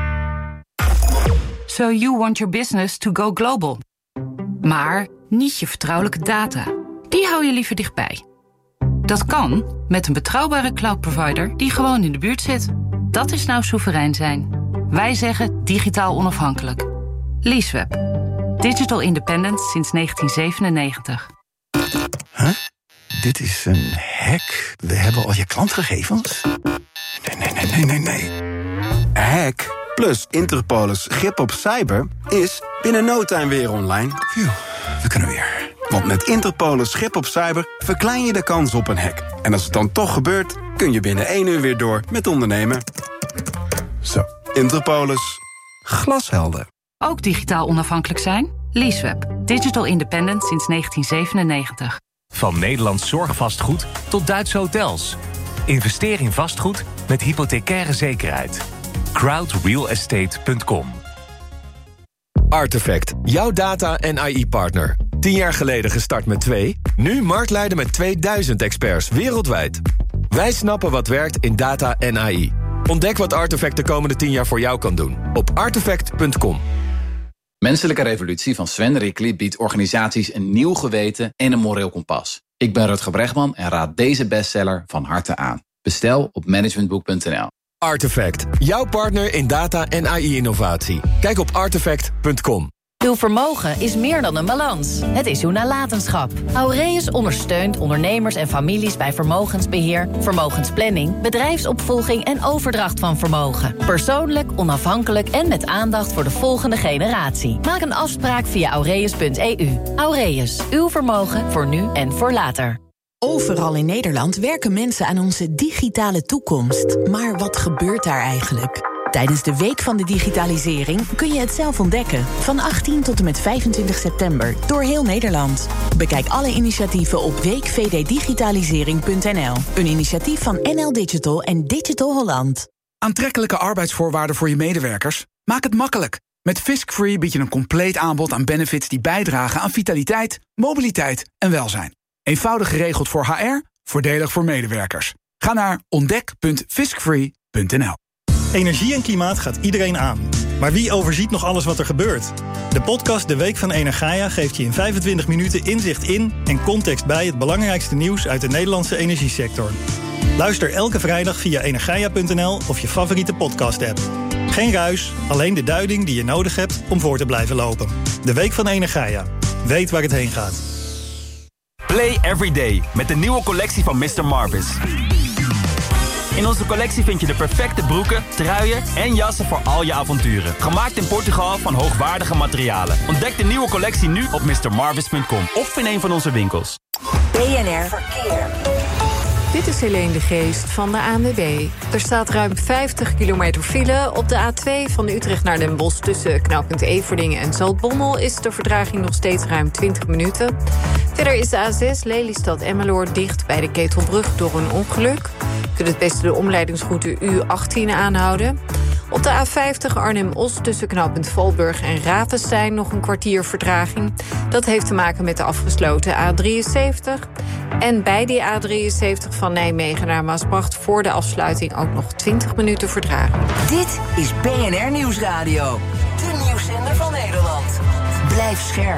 So you want your business to go global. Maar niet je vertrouwelijke data. Die hou je liever dichtbij. Dat kan met een betrouwbare cloud-provider die gewoon in de buurt zit. Dat is nou soeverein zijn. Wij zeggen digitaal onafhankelijk. Leaseweb. Digital independence sinds 1997. Huh? Dit is een hack. We hebben al je klantgegevens? Nee. Hack plus Interpolis grip op cyber is binnen no time weer online. Phew, we kunnen weer. Want met Interpolis grip op cyber verklein je de kans op een hack. En als het dan toch gebeurt, kun je binnen 1 uur weer door met ondernemen. Zo, Interpolis. Glashelder. Ook digitaal onafhankelijk zijn? Leaseweb. Digital independent sinds 1997. Van Nederlands zorgvastgoed tot Duitse hotels. Investeer in vastgoed met hypothecaire zekerheid. crowdrealestate.com. Artefact, jouw data- en AI-partner. 10 jaar geleden gestart met 2, nu marktleider met 2000 experts wereldwijd. Wij snappen wat werkt in data en AI. Ontdek wat Artefact de komende 10 jaar voor jou kan doen op artefact.com. Menselijke Revolutie van Sven Rickly biedt organisaties een nieuw geweten en een moreel kompas. Ik ben Rutger Bregman en raad deze bestseller van harte aan. Bestel op managementboek.nl. Artefact, jouw partner in data- en AI-innovatie. Kijk op artefact.com. Uw vermogen is meer dan een balans. Het is uw nalatenschap. Aureus ondersteunt ondernemers en families bij vermogensbeheer, vermogensplanning, bedrijfsopvolging en overdracht van vermogen. Persoonlijk, onafhankelijk en met aandacht voor de volgende generatie. Maak een afspraak via aureus.eu. Aureus, uw vermogen voor nu en voor later. Overal in Nederland werken mensen aan onze digitale toekomst. Maar wat gebeurt daar eigenlijk? Tijdens de Week van de Digitalisering kun je het zelf ontdekken. Van 18 tot en met 25 september door heel Nederland. Bekijk alle initiatieven op weekvddigitalisering.nl. Een initiatief van NL Digital en Digital Holland. Aantrekkelijke arbeidsvoorwaarden voor je medewerkers? Maak het makkelijk. Met Fiskfree bied je een compleet aanbod aan benefits die bijdragen aan vitaliteit, mobiliteit en welzijn. Eenvoudig geregeld voor HR, voordelig voor medewerkers. Ga naar ontdek.fiskfree.nl. Energie en klimaat gaat iedereen aan. Maar wie overziet nog alles wat er gebeurt? De podcast De Week van Energaia geeft je in 25 minuten inzicht in en context bij het belangrijkste nieuws uit de Nederlandse energiesector. Luister elke vrijdag via energaia.nl of je favoriete podcast-app. Geen ruis, alleen de duiding die je nodig hebt om voor te blijven lopen. De Week van Energaia. Weet waar het heen gaat. Play every day met de nieuwe collectie van Mr. Marvis. In onze collectie vind je de perfecte broeken, truien en jassen voor al je avonturen. Gemaakt in Portugal van hoogwaardige materialen. Ontdek de nieuwe collectie nu op mrmarvis.com of in een van onze winkels. BNR Verkeer. Dit is Helene de Geest van de ANWB. Er staat ruim 50 kilometer file. Op de A2 van Utrecht naar Den Bosch tussen knooppunt Everdingen en Zaltbommel is de vertraging nog steeds ruim 20 minuten. Verder is de A6 Lelystad-Emmeloord dicht bij de Ketelbrug door een ongeluk. Je kunt het beste de omleidingsroute U18 aanhouden. Op de A50 Arnhem-Os tussen knooppunt Valburg en Ravenstein nog een kwartier vertraging. Dat heeft te maken met de afgesloten A73. En bij die A73 van Nijmegen naar Maasbracht voor de afsluiting ook nog 20 minuten vertraging. Dit is BNR Nieuwsradio. De nieuwszender van Nederland. Blijf scherp.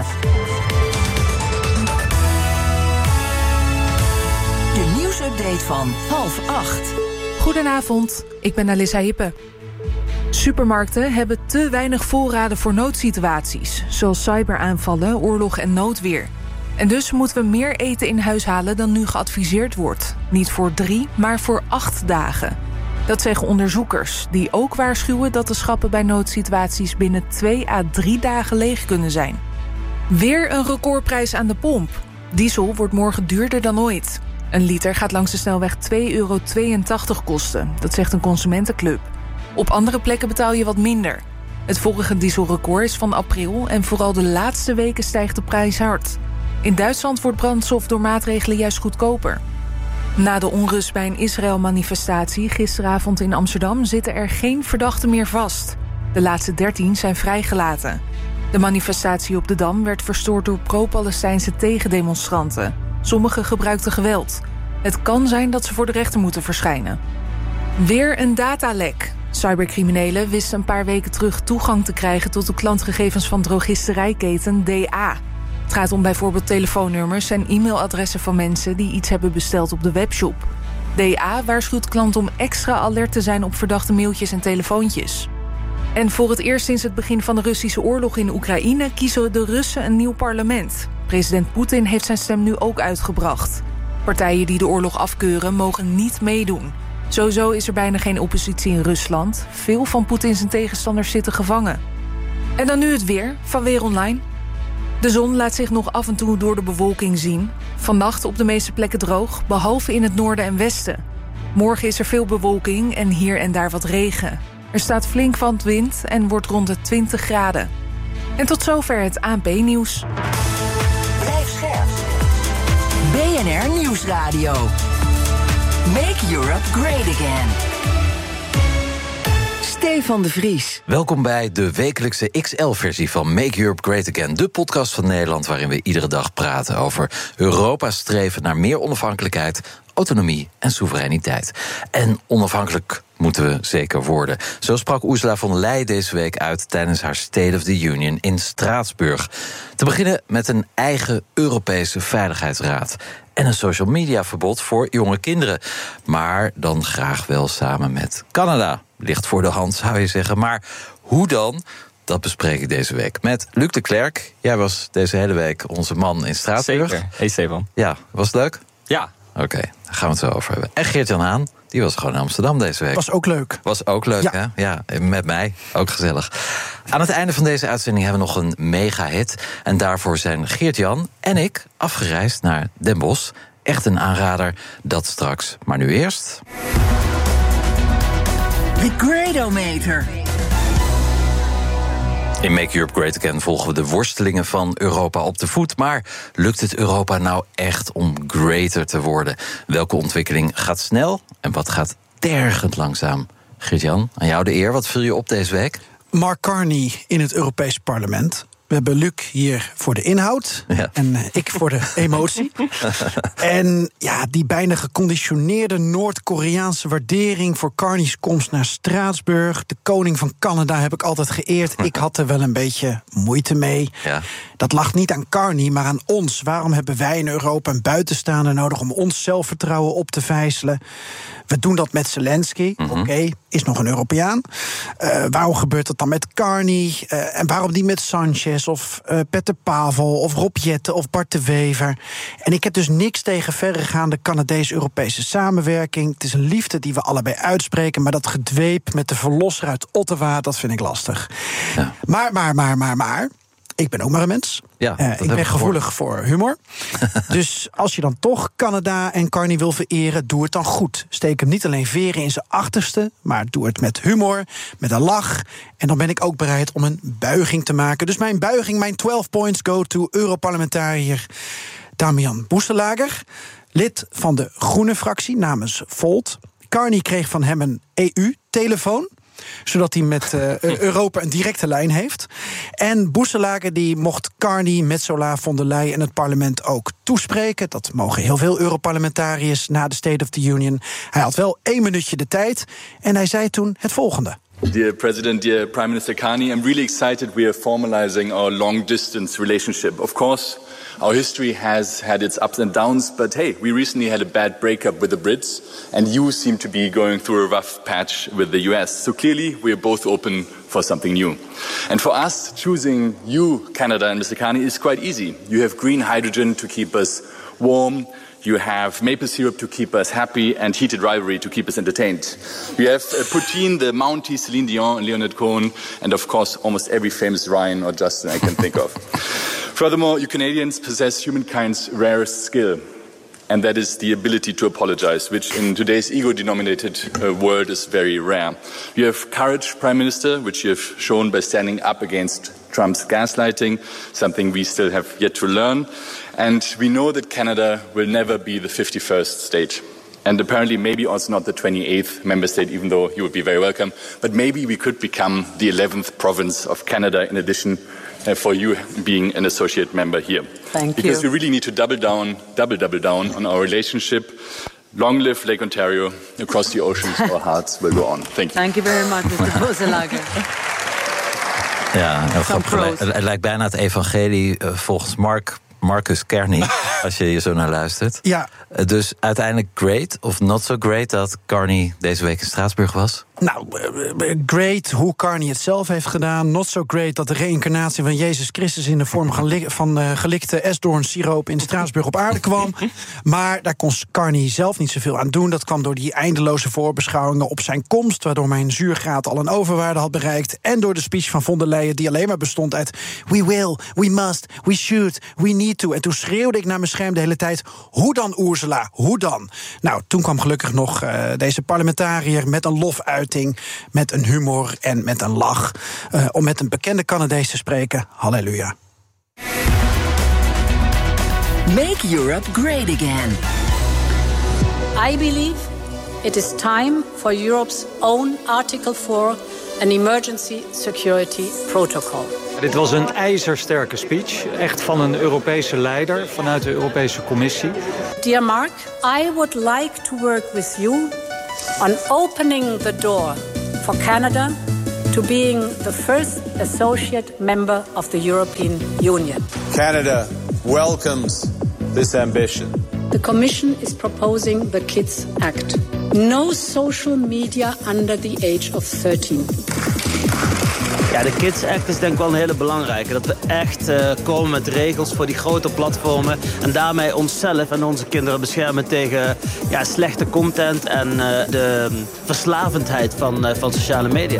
De nieuwsupdate van 7:30. Goedenavond, ik ben Alissa Hippe. Supermarkten hebben te weinig voorraden voor noodsituaties, zoals cyberaanvallen, oorlog en noodweer. En dus moeten we meer eten in huis halen dan nu geadviseerd wordt. Niet voor 3, maar voor 8 dagen. Dat zeggen onderzoekers, die ook waarschuwen dat de schappen bij noodsituaties binnen 2 à 3 dagen leeg kunnen zijn. Weer een recordprijs aan de pomp. Diesel wordt morgen duurder dan ooit. Een liter gaat langs de snelweg €2,82 kosten. Dat zegt een consumentenclub. Op andere plekken betaal je wat minder. Het vorige dieselrecord is van april en vooral de laatste weken stijgt de prijs hard. In Duitsland wordt brandstof door maatregelen juist goedkoper. Na de onrust bij een Israël-manifestatie gisteravond in Amsterdam zitten er geen verdachten meer vast. De laatste 13 zijn vrijgelaten. De manifestatie op de Dam werd verstoord door pro-Palestijnse tegendemonstranten. Sommigen gebruikten geweld. Het kan zijn dat ze voor de rechter moeten verschijnen. Weer een datalek. Cybercriminelen wisten een paar weken terug toegang te krijgen tot de klantgegevens van drogisterijketen DA. Het gaat om bijvoorbeeld telefoonnummers en e-mailadressen van mensen die iets hebben besteld op de webshop. DA waarschuwt klanten om extra alert te zijn op verdachte mailtjes en telefoontjes. En voor het eerst sinds het begin van de Russische oorlog in Oekraïne kiezen de Russen een nieuw parlement. President Poetin heeft zijn stem nu ook uitgebracht. Partijen die de oorlog afkeuren mogen niet meedoen. Sowieso is er bijna geen oppositie in Rusland. Veel van Poetins tegenstanders zitten gevangen. En dan nu het weer van Weer Online. De zon laat zich nog af en toe door de bewolking zien. Vannacht op de meeste plekken droog, behalve in het noorden en westen. Morgen is er veel bewolking en hier en daar wat regen. Er staat flink wat wind en wordt rond de 20 graden. En tot zover het ANP-nieuws. Blijf scherp. BNR Nieuwsradio. Make Europe great again. Stefan de Vries. Welkom bij de wekelijkse XL-versie van Make Europe Great Again. De podcast van Nederland waarin we iedere dag praten over Europa's streven naar meer onafhankelijkheid, autonomie en soevereiniteit. En onafhankelijk moeten we zeker worden. Zo sprak Ursula von der Leyen deze week uit tijdens haar State of the Union in Straatsburg. Te beginnen met een eigen Europese Veiligheidsraad en een social media verbod voor jonge kinderen. Maar dan graag wel samen met Canada. Ligt voor de hand, zou je zeggen. Maar hoe dan? Dat bespreek ik deze week met Luc de Klerk. Jij was deze hele week onze man in Straatsburg. Zeker. Hey Stefan. Ja, was het leuk? Ja. Oké, daar gaan we het zo over hebben. En Geert-Jan Haan, die was gewoon in Amsterdam deze week. Was ook leuk. Was ook leuk, ja. Hè? Ja, met mij. Ook gezellig. Aan het einde van deze uitzending hebben we nog een mega-hit. En daarvoor zijn Geert-Jan en ik afgereisd naar Den Bosch. Echt een aanrader, dat straks. Maar nu eerst... The Gradometer. In Make Europe Great Again volgen we de worstelingen van Europa op de voet. Maar lukt het Europa nou echt om greater te worden? Welke ontwikkeling gaat snel en wat gaat tergend langzaam? Geert-Jan, aan jou de eer. Wat viel je op deze week? Mark Carney in het Europees Parlement. We hebben Luc hier voor de inhoud en ik voor de emotie. En ja, die bijna geconditioneerde Noord-Koreaanse waardering voor Carney's komst naar Straatsburg. De koning van Canada heb ik altijd geëerd. Ik had er wel een beetje moeite mee. Ja. Dat lag niet aan Carney, maar aan ons. Waarom hebben wij in Europa een buitenstaander nodig om ons zelfvertrouwen op te vijzelen? We doen dat met Zelensky. Oké, is nog een Europeaan. Waarom gebeurt dat dan met Carney? En waarom niet met Sanchez of Peter Pavel of Rob Jetten of Bart de Wever? En ik heb dus niks tegen verregaande Canadees-Europese samenwerking. Het is een liefde die we allebei uitspreken, maar dat gedweep met de verlosser uit Ottawa, dat vind ik lastig. Ja. Maar... Ik ben ook maar een mens. Ja, ik ben gevoelig voor humor. Dus als je dan toch Canada en Carney wil vereren, doe het dan goed. Steek hem niet alleen veren in zijn achterste, maar doe het met humor, met een lach. En dan ben ik ook bereid om een buiging te maken. Dus mijn buiging, mijn 12 points go to Europarlementariër Damian Boestelager, lid van de Groene fractie namens Volt. Carney kreeg van hem een EU-telefoon, zodat hij met Europa een directe lijn heeft. En Boestelager die mocht Carney, Metsola, von der Leyen en het parlement ook toespreken. Dat mogen heel veel Europarlementariërs na de State of the Union. Hij had wel 1 minuutje de tijd en hij zei toen het volgende. Dear President, dear Prime Minister Carney, I'm really excited we are formalizing our long-distance relationship. Of course, our history has had its ups and downs, but hey, we recently had a bad breakup with the Brits, and you seem to be going through a rough patch with the US. So clearly, we are both open for something new. And for us, choosing you, Canada, and Mr. Carney is quite easy. You have green hydrogen to keep us warm. You have maple syrup to keep us happy and heated rivalry to keep us entertained. You have Poutine, the Mountie, Celine Dion, and Leonard Cohen, and of course almost every famous Ryan or Justin I can think of. Furthermore, you Canadians possess humankind's rarest skill, and that is the ability to apologize, which in today's ego-denominated world is very rare. You have courage, Prime Minister, which you have shown by standing up against Trump's gaslighting, something we still have yet to learn. And we know that Canada will never be the 51st state. And apparently maybe also not the 28th member state, even though you would be very welcome. But maybe we could become the 11th province of Canada in addition for you being an associate member here. Because we really need to double down on our relationship. Long live Lake Ontario. Across the oceans, our hearts will go on. Thank you. Thank you very much, Mr. Boeselager. Ja, het lijkt bijna het evangelie volgens Marcus Carney, als je hier zo naar luistert. Ja. Dus uiteindelijk great of not so great dat Carney deze week in Straatsburg was? Nou, great hoe Carney het zelf heeft gedaan. Not so great dat de reïncarnatie van Jezus Christus in de vorm van gelikte esdoornsiroop in Straatsburg op aarde kwam. Maar daar kon Carney zelf niet zoveel aan doen. Dat kwam door die eindeloze voorbeschouwingen op zijn komst, waardoor mijn zuurgraad al een overwaarde had bereikt. En door de speech van von der Leyen, die alleen maar bestond uit we will, we must, we should, we need to. En toen schreeuwde ik naar mijn scherm de hele tijd, hoe dan Ursula, hoe dan? Nou, toen kwam gelukkig nog deze parlementariër met een lofuiting uiting met een humor en met een lach. Om met een bekende Canadees te spreken. Halleluja. Make Europe great again. I believe it is time for Europe's own Article 4, an emergency security protocol. Dit was een ijzersterke speech, echt van een Europese leider vanuit de Europese Commissie. Dear Mark, I would like to work with you on opening the door for Canada to being the first associate member of the European Union. Canada welcomes this ambition. The Commission is proposing the Kids Act. No social media under the age of 13. Ja, de Kids Act is denk ik wel een hele belangrijke. Dat we echt komen met regels voor die grote platformen. En daarmee onszelf en onze kinderen beschermen tegen slechte content en de verslavendheid van sociale media.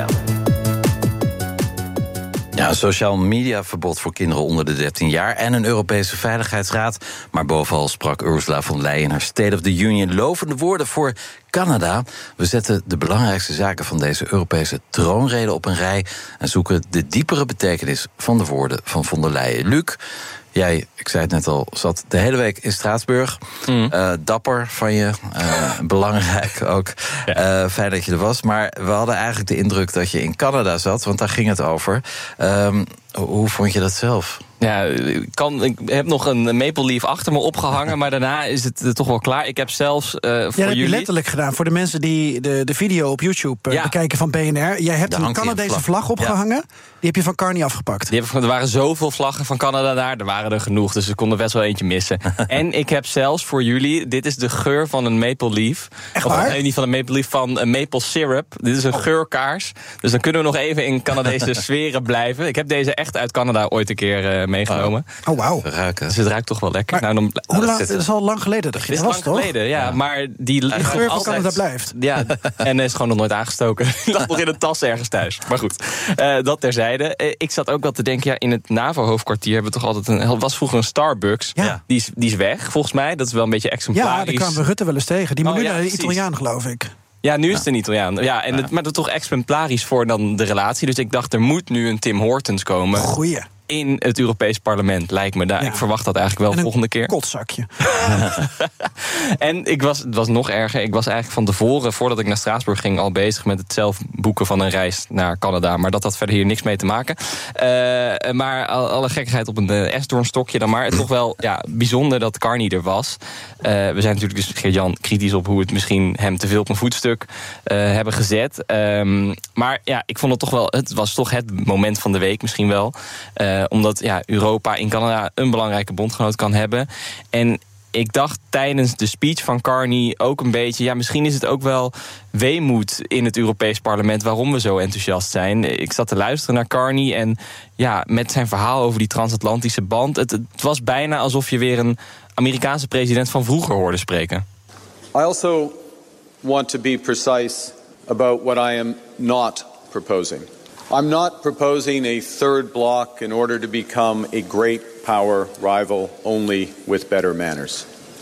Ja, een sociaal mediaverbod voor kinderen onder de 13 jaar... en een Europese Veiligheidsraad. Maar bovenal sprak Ursula von Leyen in haar State of the Union lovende woorden voor Canada. We zetten de belangrijkste zaken van deze Europese troonrede op een rij... en zoeken de diepere betekenis van de woorden van von der Leyen. Luc, jij, ik zei het net al, zat de hele week in Straatsburg. Dapper van je, belangrijk ook. Ja. Fijn dat je er was. Maar we hadden eigenlijk de indruk dat je in Canada zat, want daar ging het over. Hoe vond je dat zelf? Ja, ik heb nog een Maple Leaf achter me opgehangen, maar daarna is het toch wel klaar. Ik heb zelfs voor jullie... dat heb je letterlijk gedaan. Voor de mensen die de video op YouTube bekijken van BNR. Jij hebt een Canadese vlag opgehangen. Ja. Die heb je van Carney afgepakt. Er waren zoveel vlaggen van Canada daar. Er waren er genoeg, dus we konden best wel eentje missen. En ik heb zelfs voor jullie... Dit is de geur van een Maple Leaf. Echt waar? Niet van een Maple Leaf, van een maple syrup. Dit is een geurkaars. Dus dan kunnen we nog even in Canadese sferen blijven. Ik heb deze echt uit Canada ooit een keer meegenomen. Oh, wauw. Dus het ruikt toch wel lekker. Maar, dat is al lang geleden dat je dat was, toch? Geleden, ja. Maar die geur van Canada blijft. Ja, en is gewoon nog nooit aangestoken. Die lag nog in een tas ergens thuis. Maar goed, dat terzijde. Ik zat ook wel te denken, in het NAVO-hoofdkwartier hebben we toch altijd was vroeger een Starbucks. Ja. Die is weg, volgens mij. Dat is wel een beetje exemplarisch. Ja, daar kwamen we Rutte wel eens tegen. Die moet nu naar de Italiaan, geloof ik. Ja, nu is het een Italiaan. Ja, en maar dat is toch exemplarisch voor dan de relatie. Dus ik dacht, er moet nu een Tim Hortons komen. Goeie. In het Europees Parlement, lijkt me. Ik verwacht dat eigenlijk wel volgende keer. Een kotzakje. En het was nog erger. Ik was eigenlijk van tevoren, voordat ik naar Straatsburg ging, al bezig met het zelf boeken van een reis naar Canada. Maar dat had verder hier niks mee te maken. Maar alle gekkigheid op een esdoornstokje dan maar. Het toch wel bijzonder dat Carney er was. We zijn natuurlijk dus, Geert-Jan, kritisch op hoe het misschien hem te veel op een voetstuk hebben gezet. Maar ja, ik vond het toch wel, het was toch het moment van de week misschien wel. Omdat Europa in Canada een belangrijke bondgenoot kan hebben. En ik dacht tijdens de speech van Carney ook een beetje, misschien is het ook wel weemoed in het Europees Parlement waarom we zo enthousiast zijn. Ik zat te luisteren naar Carney en met zijn verhaal over die transatlantische band. Het was bijna alsof je weer een Amerikaanse president van vroeger hoorde spreken. I also want to be precise about what I am not proposing. I'm not proposing a third bloc in order to become a great power rival only with better manners.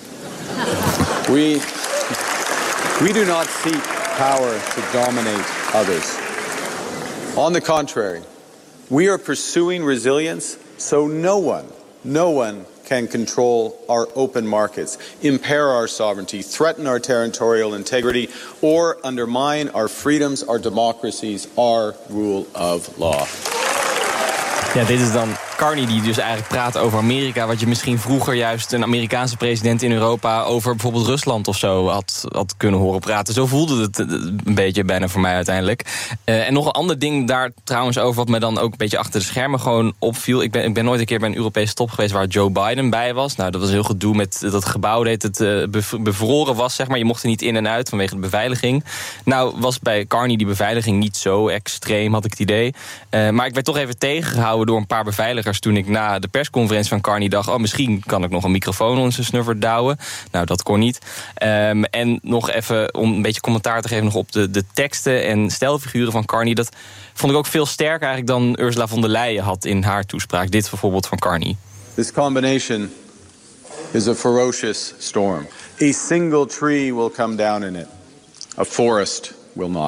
We do not seek power to dominate others. On the contrary, we are pursuing resilience so no one can control our open markets, impair our sovereignty, threaten our territorial integrity, or undermine our freedoms, our democracies, our rule of law. Ja, dit is dan Carney die dus eigenlijk praat over Amerika, wat je misschien vroeger juist een Amerikaanse president in Europa over bijvoorbeeld Rusland of zo had kunnen horen praten. Zo voelde het een beetje bijna voor mij uiteindelijk. En nog een ander ding daar trouwens over, wat me dan ook een beetje achter de schermen gewoon opviel. Ik ben nooit een keer bij een Europese top geweest waar Joe Biden bij was. Nou, dat was heel gedoe met dat gebouw dat het bevroren was, zeg maar. Je mocht er niet in en uit vanwege de beveiliging. Nou, was bij Carney die beveiliging niet zo extreem, had ik het idee. Maar ik werd toch even tegengehouden door een paar beveiligers toen ik na de persconferentie van Carney dacht, misschien kan ik nog een microfoon onder zijn snuffer douwen. Nou, dat kon niet. En nog even om een beetje commentaar te geven nog op de teksten en stijlfiguren van Carney. Dat vond ik ook veel sterker eigenlijk dan Ursula von der Leyen had in haar toespraak. Dit bijvoorbeeld van Carney. This combination is a ferocious storm. A single tree will come down in it. A forest will not.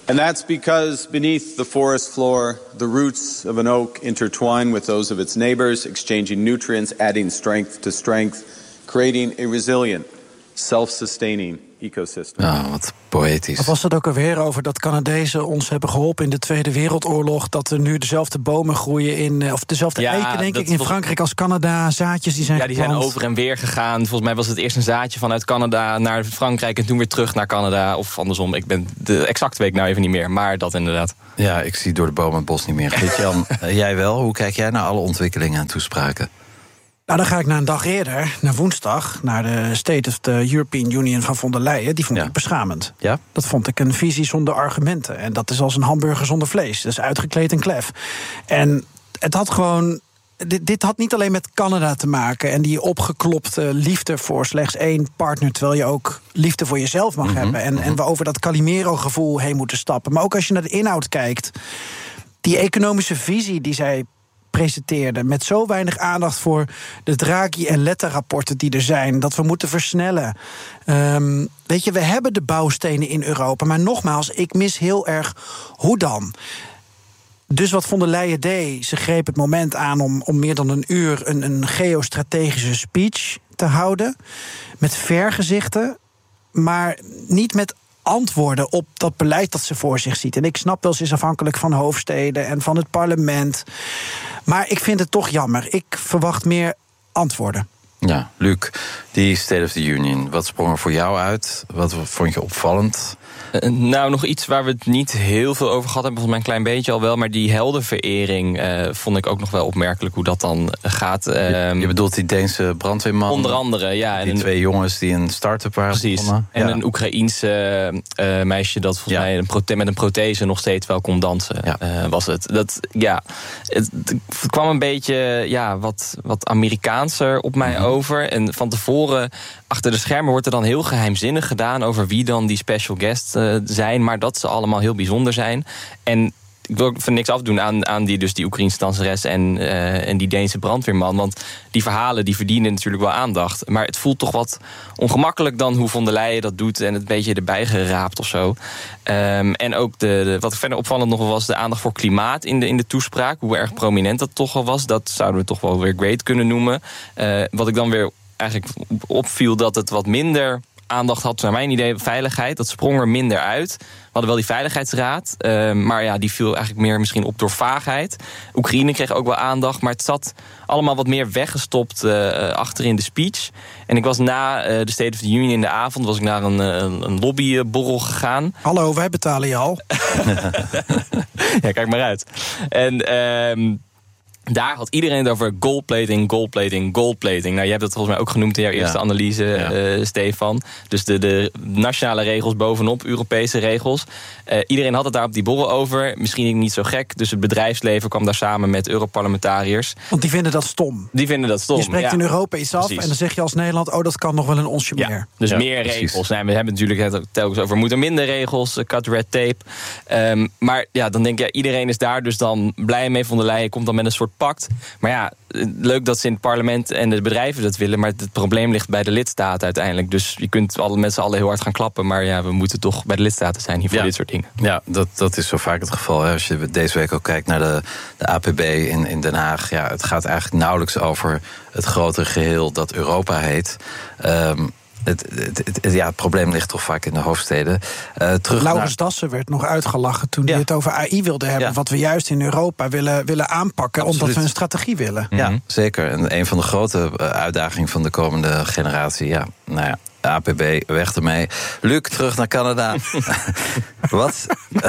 And that's because beneath the forest floor, the roots of an oak intertwine with those of its neighbors, exchanging nutrients, adding strength to strength, creating a resilient, self-sustaining ecosystem. Oh, wat poëtisch. Wat was het ook alweer over dat Canadezen ons hebben geholpen in de Tweede Wereldoorlog? Dat er nu dezelfde bomen groeien of dezelfde eiken, denk ik, in Frankrijk als Canada. Zaadjes die zijn geplant. Zijn over en weer gegaan. Volgens mij was het eerst een zaadje vanuit Canada naar Frankrijk en toen weer terug naar Canada. Of andersom, ik ben de exacte week nou even niet meer, maar dat inderdaad. Ja, ik zie door de bomen het bos niet meer. Gert-Jan, jij wel? Hoe kijk jij naar alle ontwikkelingen en toespraken? Nou, dan ga ik naar een dag eerder, naar woensdag, naar de State of the European Union van von der Leyen. Die vond ik beschamend. Ja? Dat vond ik een visie zonder argumenten. En dat is als een hamburger zonder vlees. Dat is uitgekleed en klef. En het had gewoon... Dit had niet alleen met Canada te maken en die opgeklopte liefde voor slechts één partner, terwijl je ook liefde voor jezelf mag hebben. En we over dat Calimero-gevoel heen moeten stappen. Maar ook als je naar de inhoud kijkt, die economische visie die zij presenteerde, met zo weinig aandacht voor de Draghi- en Letta-rapporten die er zijn, dat we moeten versnellen. Weet je, we hebben de bouwstenen in Europa, maar nogmaals, ik mis heel erg hoe dan. Dus wat von der Leyen deed, ze greep het moment aan om meer dan een uur een geostrategische speech te houden, met vergezichten, maar niet met antwoorden op dat beleid dat ze voor zich ziet. En ik snap wel, ze is afhankelijk van hoofdsteden en van het parlement. Maar ik vind het toch jammer. Ik verwacht meer antwoorden. Ja, Luc, die State of the Union, wat sprong er voor jou uit? Wat vond je opvallend? Nou, nog iets waar we het niet heel veel over gehad hebben, volgens mij een klein beetje al wel, maar die heldenverering vond ik ook nog wel opmerkelijk hoe dat dan gaat. Je bedoelt die Deense brandweerman? Onder andere, ja. Die twee jongens die een start-up waren. Precies. Begonnen. En een Oekraïense meisje dat volgens mij met een prothese nog steeds wel kon dansen, was het. Het kwam een beetje wat Amerikaanser op mij over. En van tevoren, achter de schermen wordt er dan heel geheimzinnig gedaan over wie dan die special guests zijn, maar dat ze allemaal heel bijzonder zijn. En ik wil even niks afdoen aan die Oekraïense danseres en die Deense brandweerman. Want die verhalen die verdienen natuurlijk wel aandacht. Maar het voelt toch wat ongemakkelijk dan hoe von der Leyen dat doet en het een beetje erbij geraapt of zo. En ook wat verder opvallend nog was, de aandacht voor klimaat in de toespraak. Hoe erg prominent dat toch al was. Dat zouden we toch wel weer great kunnen noemen. Wat ik dan weer eigenlijk opviel, dat het wat minder aandacht had, naar mijn idee, veiligheid. Dat sprong er minder uit. We hadden wel die Veiligheidsraad, maar ja, die viel eigenlijk meer misschien op door vaagheid. Oekraïne kreeg ook wel aandacht, maar het zat allemaal wat meer weggestopt achter in de speech. En ik was na de State of the Union in de avond, was ik naar een lobbyborrel gegaan. Hallo, wij betalen je al. Ja, kijk maar uit. En daar had iedereen het over goldplating. Nou, je hebt het volgens mij ook genoemd in jouw eerste analyse, Stefan. Dus de nationale regels bovenop Europese regels. Iedereen had het daar op die borrel over. Misschien niet zo gek. Dus het bedrijfsleven kwam daar samen met Europarlementariërs. Want die vinden dat stom. Je spreekt in Europa iets af en dan zeg je als Nederland, dat kan nog wel een onsje meer. Dus meer regels. Nou, we hebben natuurlijk het telkens over moeten minder regels, cut red tape. Maar ja, dan denk je, iedereen is daar dus dan blij mee. Von der Leyen komt dan met een soort pact. Maar ja, leuk dat ze in het parlement en de bedrijven dat willen, maar het probleem ligt bij de lidstaten uiteindelijk. Dus je kunt met z'n allen heel hard gaan klappen, maar ja, we moeten toch bij de lidstaten zijn hier voor dit soort dingen. Ja, dat is zo vaak het geval. Hè. Als je deze week ook kijkt naar de APB in Den Haag, ja, het gaat eigenlijk nauwelijks over het grotere geheel dat Europa heet. Het probleem ligt toch vaak in de hoofdsteden. Laurens Dassen werd nog uitgelachen toen hij het over AI wilde hebben. Wat we juist in Europa willen aanpakken. Absoluut. Omdat we een strategie willen. Ja, zeker. En een van de grote uitdagingen van de komende generatie. APB, weg ermee. Luc, terug naar Canada. Wat?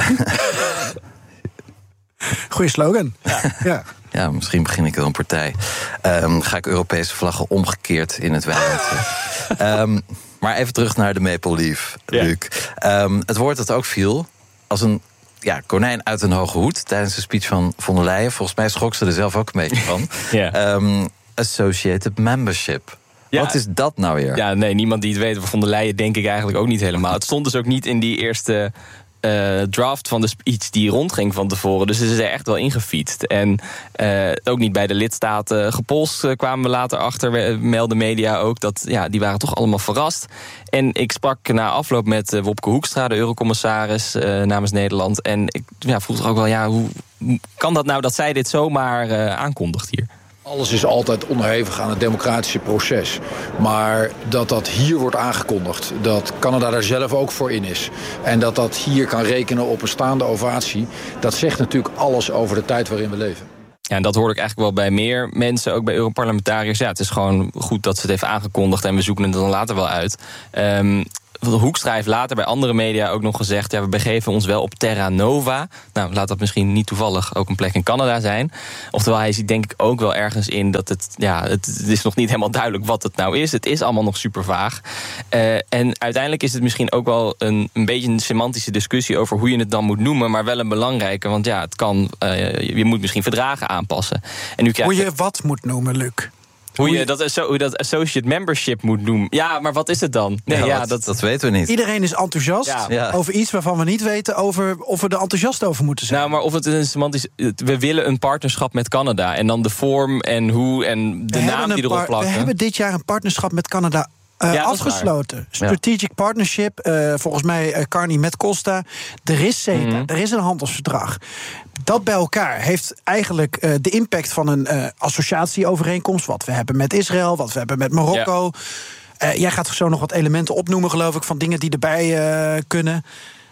Goeie slogan. Ja. Ja, misschien begin ik wel een partij. Ga ik Europese vlaggen omgekeerd in het weiland zetten. Maar even terug naar de Maple Leaf, Luc. Het woord dat ook viel als een konijn uit een hoge hoed tijdens de speech van von der Leyen. Volgens mij schrok ze er zelf ook een beetje van. Associated membership. Ja. Wat is dat nou weer? Ja, nee, niemand die het weet van der Leyen denk ik eigenlijk ook niet helemaal. Het stond dus ook niet in die eerste draft van de speech die rondging van tevoren. Dus ze is er echt wel ingefietst. En ook niet bij de lidstaten gepolst kwamen we later achter. Melden media ook dat die waren toch allemaal verrast. En ik sprak na afloop met Wopke Hoekstra, de eurocommissaris namens Nederland. En ik vroeg toch ook wel, hoe kan dat nou dat zij dit zomaar aankondigt hier? Alles is altijd onderhevig aan het democratische proces. Maar dat hier wordt aangekondigd, dat Canada daar zelf ook voor in is. En dat hier kan rekenen op een staande ovatie. Dat zegt natuurlijk alles over de tijd waarin we leven. Ja, en dat hoorde ik eigenlijk wel bij meer mensen, ook bij Europarlementariërs. Ja, het is gewoon goed dat ze het heeft aangekondigd en we zoeken het dan later wel uit. Hoekstra heeft later bij andere media ook nog gezegd, we begeven ons wel op Terra Nova. Nou, laat dat misschien niet toevallig ook een plek in Canada zijn. Oftewel, hij ziet denk ik ook wel ergens in dat het is nog niet helemaal duidelijk wat het nou is. Het is allemaal nog super vaag. En uiteindelijk is het misschien ook wel een beetje een semantische discussie over hoe je het dan moet noemen, maar wel een belangrijke, want het kan, je moet misschien verdragen aanpassen. En nu hoe je wat moet noemen, Luc? Hoe je dat associate membership moet noemen. Ja, maar wat is het dan? Nee, dat weten we niet. Iedereen is enthousiast over iets waarvan we niet weten of we er enthousiast over moeten zijn. Nou, maar of het een semantisch... We willen een partnerschap met Canada. En dan de vorm en hoe en de naam die erop plakken. We hebben dit jaar een partnerschap met Canada afgesloten. Strategic Partnership, volgens mij Carney met Costa. Er is CETA, er is een handelsverdrag. Dat bij elkaar heeft eigenlijk de impact van een associatieovereenkomst, wat we hebben met Israël, wat we hebben met Marokko. Jij gaat zo nog wat elementen opnoemen, geloof ik, van dingen die erbij kunnen.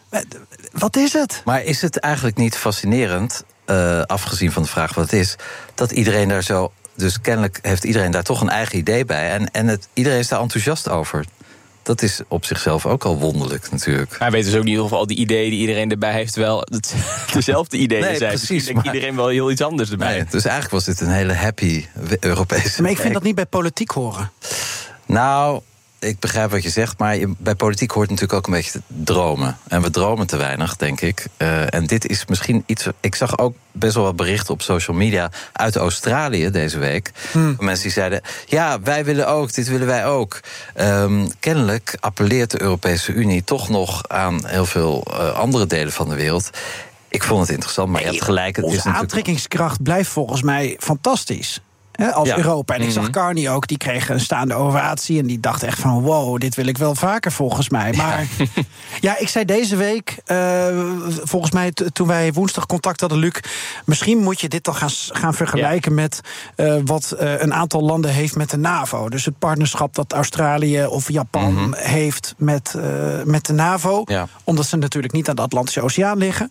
Wat is het? Maar is het eigenlijk niet fascinerend, afgezien van de vraag wat het is, dat iedereen daar zo... Dus kennelijk heeft iedereen daar toch een eigen idee bij. En iedereen is daar enthousiast over. Dat is op zichzelf ook al wonderlijk natuurlijk. Hij weet dus ook niet of al die ideeën die iedereen erbij heeft wel dezelfde ideeën zijn. Precies, dus ik denk iedereen wel heel iets anders erbij. Nee, dus eigenlijk was dit een hele happy Europese... Maar ik vind dat niet bij politiek horen. Nou, ik begrijp wat je zegt, maar bij politiek hoort natuurlijk ook een beetje dromen. En we dromen te weinig, denk ik. En dit is misschien iets... Ik zag ook best wel wat berichten op social media uit Australië deze week. Mensen die zeiden, wij willen ook, dit willen wij ook. Kennelijk appelleert de Europese Unie toch nog aan heel veel andere delen van de wereld. Ik vond het interessant, maar je hebt gelijk. Onze aantrekkingskracht blijft volgens mij fantastisch. Als Europa. En ik zag Carney ook, die kreeg een staande ovatie. En die dacht echt van, wow, dit wil ik wel vaker volgens mij. Maar ik zei deze week, volgens mij toen wij woensdag contact hadden, Luc, misschien moet je dit dan gaan vergelijken met wat een aantal landen heeft met de NAVO. Dus het partnerschap dat Australië of Japan heeft met de NAVO. Ja. Omdat ze natuurlijk niet aan de Atlantische Oceaan liggen.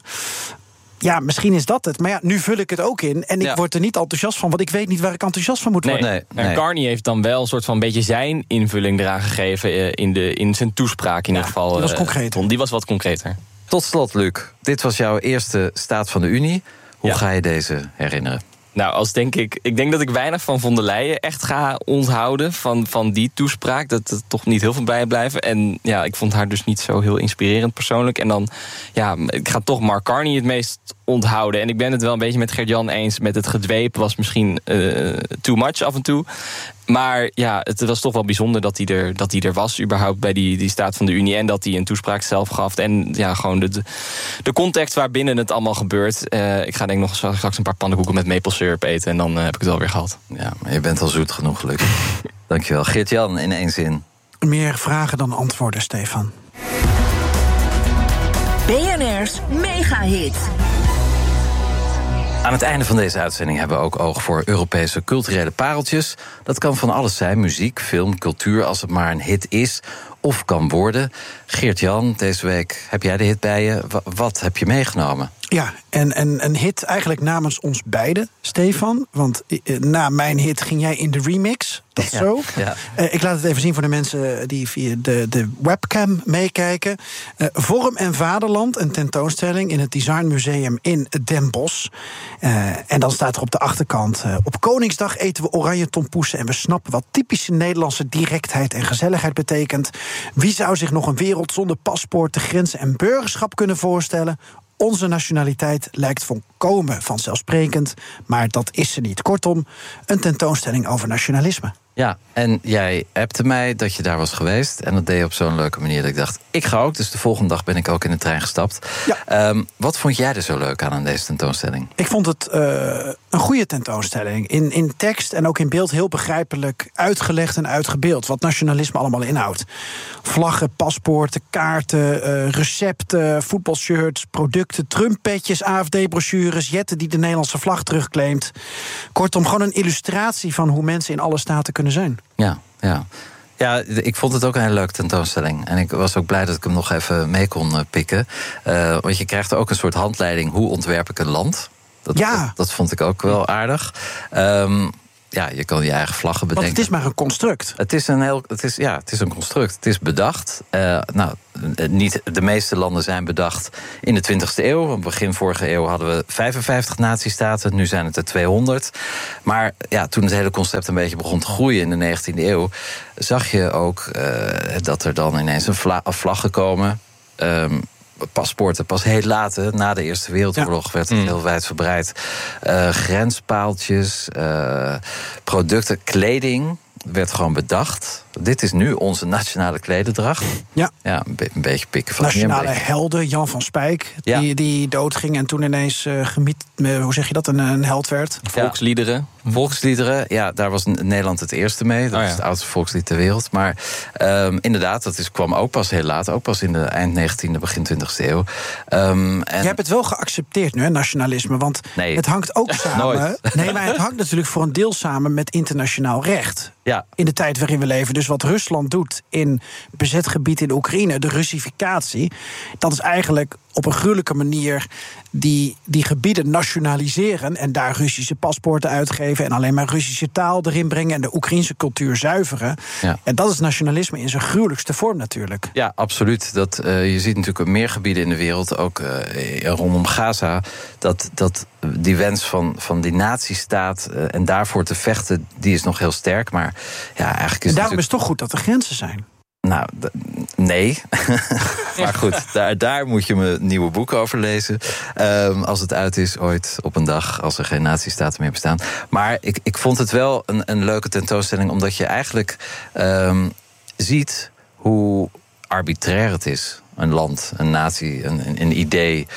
Ja, misschien is dat het. Maar nu vul ik het ook in. En ik word er niet enthousiast van, want ik weet niet waar ik enthousiast van moet worden. Nee. En Carney heeft dan wel een soort van beetje zijn invulling eraan gegeven in zijn toespraak in ieder geval. Die was concreter. Die was wat concreter. Tot slot, Luc. Dit was jouw eerste Staat van de Unie. Hoe ga je deze herinneren? Nou, ik denk dat ik weinig van von der Leyen echt ga onthouden van die toespraak. Dat er toch niet heel veel bij blijven. En ik vond haar dus niet zo heel inspirerend persoonlijk. En dan, ik ga toch Mark Carney het meest onthouden. En ik ben het wel een beetje met Gert-Jan eens. Met het gedweep was misschien too much af en toe. Maar het was toch wel bijzonder dat hij er was überhaupt bij die Staat van de Unie. En dat hij een toespraak zelf gaf. En gewoon de context waarbinnen het allemaal gebeurt. Ik ga denk ik nog straks een paar pannenkoeken met maple syrup eten. En dan heb ik het alweer gehad. Ja, maar je bent al zoet genoeg, gelukkig. Dankjewel. Geert-Jan, in 1 zin. Meer vragen dan antwoorden, Stefan. BNR's Megahit. Aan het einde van deze uitzending hebben we ook oog voor Europese culturele pareltjes. Dat kan van alles zijn, muziek, film, cultuur, als het maar een hit is of kan worden. Geert-Jan, deze week heb jij de hit bij je. Wat heb je meegenomen? Ja, en een hit eigenlijk namens ons beiden, Stefan. Want na mijn hit ging jij in de remix. Dat is zo. Ja. Ik laat het even zien voor de mensen die via de webcam meekijken. Vorm en Vaderland, een tentoonstelling in het Design Museum in Den Bosch. En dan staat er op de achterkant: op Koningsdag eten we oranje tompoesen en we snappen wat typische Nederlandse directheid en gezelligheid betekent. Wie zou zich nog een wereld zonder paspoorten, grenzen en burgerschap kunnen voorstellen? Onze nationaliteit lijkt volkomen vanzelfsprekend, maar dat is ze niet. Kortom, een tentoonstelling over nationalisme. Ja, en jij appte mij dat je daar was geweest. En dat deed je op zo'n leuke manier dat ik dacht, ik ga ook. Dus de volgende dag ben ik ook in de trein gestapt. Ja. Wat vond jij er zo leuk aan deze tentoonstelling? Ik vond het een goede tentoonstelling. In tekst en ook in beeld heel begrijpelijk uitgelegd en uitgebeeld. Wat nationalisme allemaal inhoudt. Vlaggen, paspoorten, kaarten, recepten, voetbalshirts, producten, Trumppetjes, AFD-brochures, jetten die de Nederlandse vlag terugclaimt. Kortom, gewoon een illustratie van hoe mensen in alle staten kunnen zijn. Ja, ik vond het ook een hele leuke tentoonstelling. En ik was ook blij dat ik hem nog even mee kon pikken. Want je krijgt ook een soort handleiding, hoe ontwerp ik een land? Dat vond ik ook wel aardig. Je kan je eigen vlaggen bedenken. Want het is maar een construct. Het is een construct. Het is bedacht. Niet de meeste landen zijn bedacht in de 20e eeuw. Want begin vorige eeuw hadden we 55 natiestaten. Nu zijn het er 200. Maar toen het hele concept een beetje begon te groeien in de 19e eeuw, zag je ook dat er dan ineens vlaggen komen. Paspoorten pas heel laat, na de Eerste Wereldoorlog werd het heel wijdverbreid. Grenspaaltjes, producten, kleding werd gewoon bedacht. Dit is nu onze nationale klededracht. Ja, een beetje pikken van nationale helden, Jan van Spijk, die doodging en toen ineens een held werd. Volksliederen, daar was Nederland het eerste mee. Dat is het oudste volkslied ter wereld. Maar inderdaad, kwam ook pas heel laat. Ook pas in de eind 19e, begin 20e eeuw. Je hebt het wel geaccepteerd nu, nationalisme. Want het hangt ook samen. Nee, maar het hangt natuurlijk voor een deel samen met internationaal recht. Ja. In de tijd waarin we leven. Dus wat Rusland doet in bezet gebied in Oekraïne, de Russificatie, dat is eigenlijk op een gruwelijke manier die gebieden nationaliseren en daar Russische paspoorten uitgeven en alleen maar Russische taal erin brengen en de Oekraïnse cultuur zuiveren. Ja. En dat is nationalisme in zijn gruwelijkste vorm natuurlijk. Ja, absoluut. Je ziet natuurlijk op meer gebieden in de wereld, ook rondom Gaza, dat die wens van die nazistaat en daarvoor te vechten, die is nog heel sterk. Maar eigenlijk is en daarom is het toch goed dat er grenzen zijn. Nou, nee. Maar goed, daar moet je mijn nieuwe boek over lezen. Als het uit is ooit op een dag, als er geen nazistaten meer bestaan. Maar ik vond het wel een leuke tentoonstelling, omdat je eigenlijk ziet hoe arbitrair het is. Een land, een natie, een idee.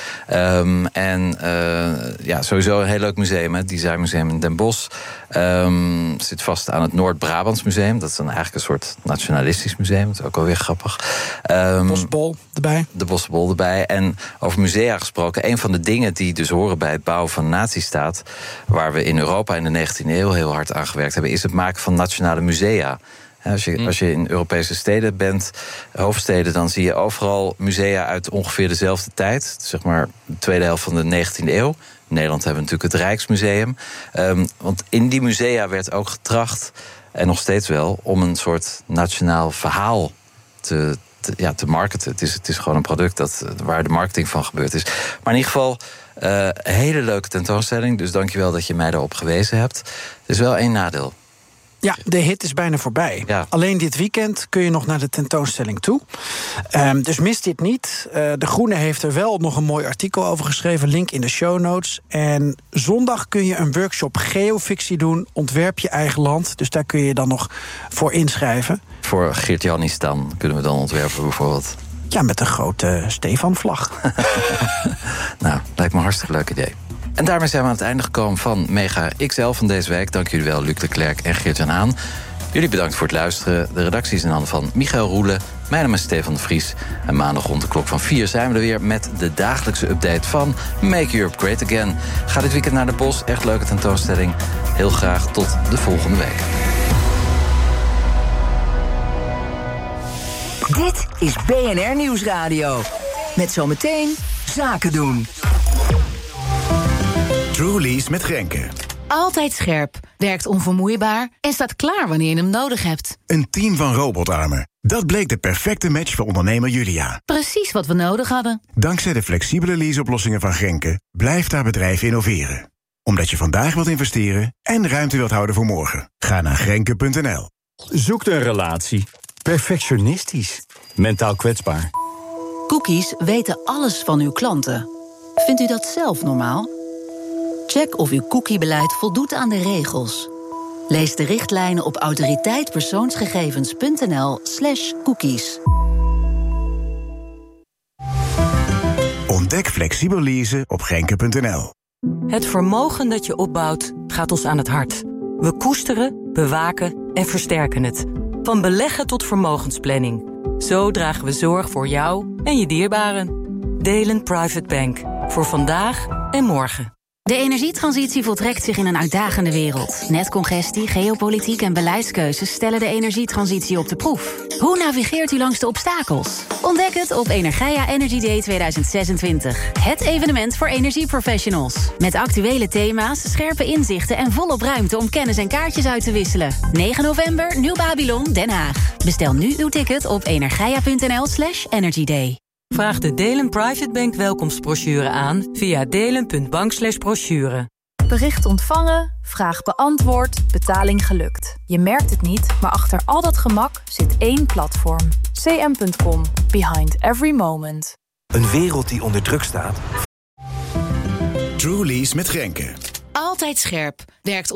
Sowieso een heel leuk museum, het Designmuseum in Den Bosch. Zit vast aan het Noord-Brabants Museum. Dat is dan eigenlijk een soort nationalistisch museum. Dat is ook alweer grappig. Bosbol erbij. De Bosbol erbij. En over musea gesproken, een van de dingen die dus horen bij het bouwen van een nazistaat, waar we in Europa in de 19e eeuw heel hard aan gewerkt hebben, is het maken van nationale musea. Als je in Europese steden bent, hoofdsteden, dan zie je overal musea uit ongeveer dezelfde tijd. Zeg maar de tweede helft van de 19e eeuw. In Nederland hebben we natuurlijk het Rijksmuseum. Want in die musea werd ook getracht, en nog steeds wel, om een soort nationaal verhaal te marketen. Het is gewoon een product waar de marketing van gebeurd is. Maar in ieder geval, een hele leuke tentoonstelling. Dus dankjewel dat je mij daarop gewezen hebt. Er is wel één nadeel. Ja, de hit is bijna voorbij. Ja. Alleen dit weekend kun je nog naar de tentoonstelling toe. Dus mis dit niet. De Groene heeft er wel nog een mooi artikel over geschreven. Link in de show notes. En zondag kun je een workshop geofictie doen. Ontwerp je eigen land. Dus daar kun je dan nog voor inschrijven. Voor Geert-Janistan kunnen we dan ontwerpen bijvoorbeeld. Ja, met een grote Stefan-vlag. Nou, lijkt me een hartstikke leuk idee. En daarmee zijn we aan het einde gekomen van Mega XL van deze week. Dank jullie wel, Luc de Klerk en Geert-Jan Haan. Jullie bedankt voor het luisteren. De redactie is in handen van Michael Roelen. Mijn naam is Stefan de Vries. En maandag rond de klok van 4 zijn we er weer met de dagelijkse update van Make Europe Great Again. Ga dit weekend naar de Bos. Echt leuke tentoonstelling. Heel graag tot de volgende week. Dit is BNR Nieuwsradio. Met zometeen Zaken doen. Truly's met Grenke. Altijd scherp, werkt onvermoeibaar en staat klaar wanneer je hem nodig hebt. Een team van robotarmen. Dat bleek de perfecte match voor ondernemer Julia. Precies wat we nodig hadden. Dankzij de flexibele leaseoplossingen van Grenke blijft haar bedrijf innoveren. Omdat je vandaag wilt investeren en ruimte wilt houden voor morgen. Ga naar Grenke.nl. Zoekt een relatie. Perfectionistisch. Mentaal kwetsbaar. Cookies weten alles van uw klanten. Vindt u dat zelf normaal? Check of uw cookiebeleid voldoet aan de regels. Lees de richtlijnen op autoriteitpersoonsgegevens.nl/cookies. Ontdek flexibel leasen op Genke.nl. Het vermogen dat je opbouwt gaat ons aan het hart. We koesteren, bewaken en versterken het. Van beleggen tot vermogensplanning. Zo dragen we zorg voor jou en je dierbaren. Delen Private Bank. Voor vandaag en morgen. De energietransitie voltrekt zich in een uitdagende wereld. Netcongestie, geopolitiek en beleidskeuzes stellen de energietransitie op de proef. Hoe navigeert u langs de obstakels? Ontdek het op Energia Energy Day 2026. Het evenement voor energieprofessionals. Met actuele thema's, scherpe inzichten en volop ruimte om kennis en kaartjes uit te wisselen. 9 november, Nieuw Babylon, Den Haag. Bestel nu uw ticket op energia.nl/energyday. Vraag de Delen Private Bank welkomstbrochure aan via delen.bank/brochure. Bericht ontvangen, vraag beantwoord, betaling gelukt. Je merkt het niet, maar achter al dat gemak zit één platform. cm.com. Behind every moment. Een wereld die onder druk staat. True Lease met Grenke. Altijd scherp. Werkt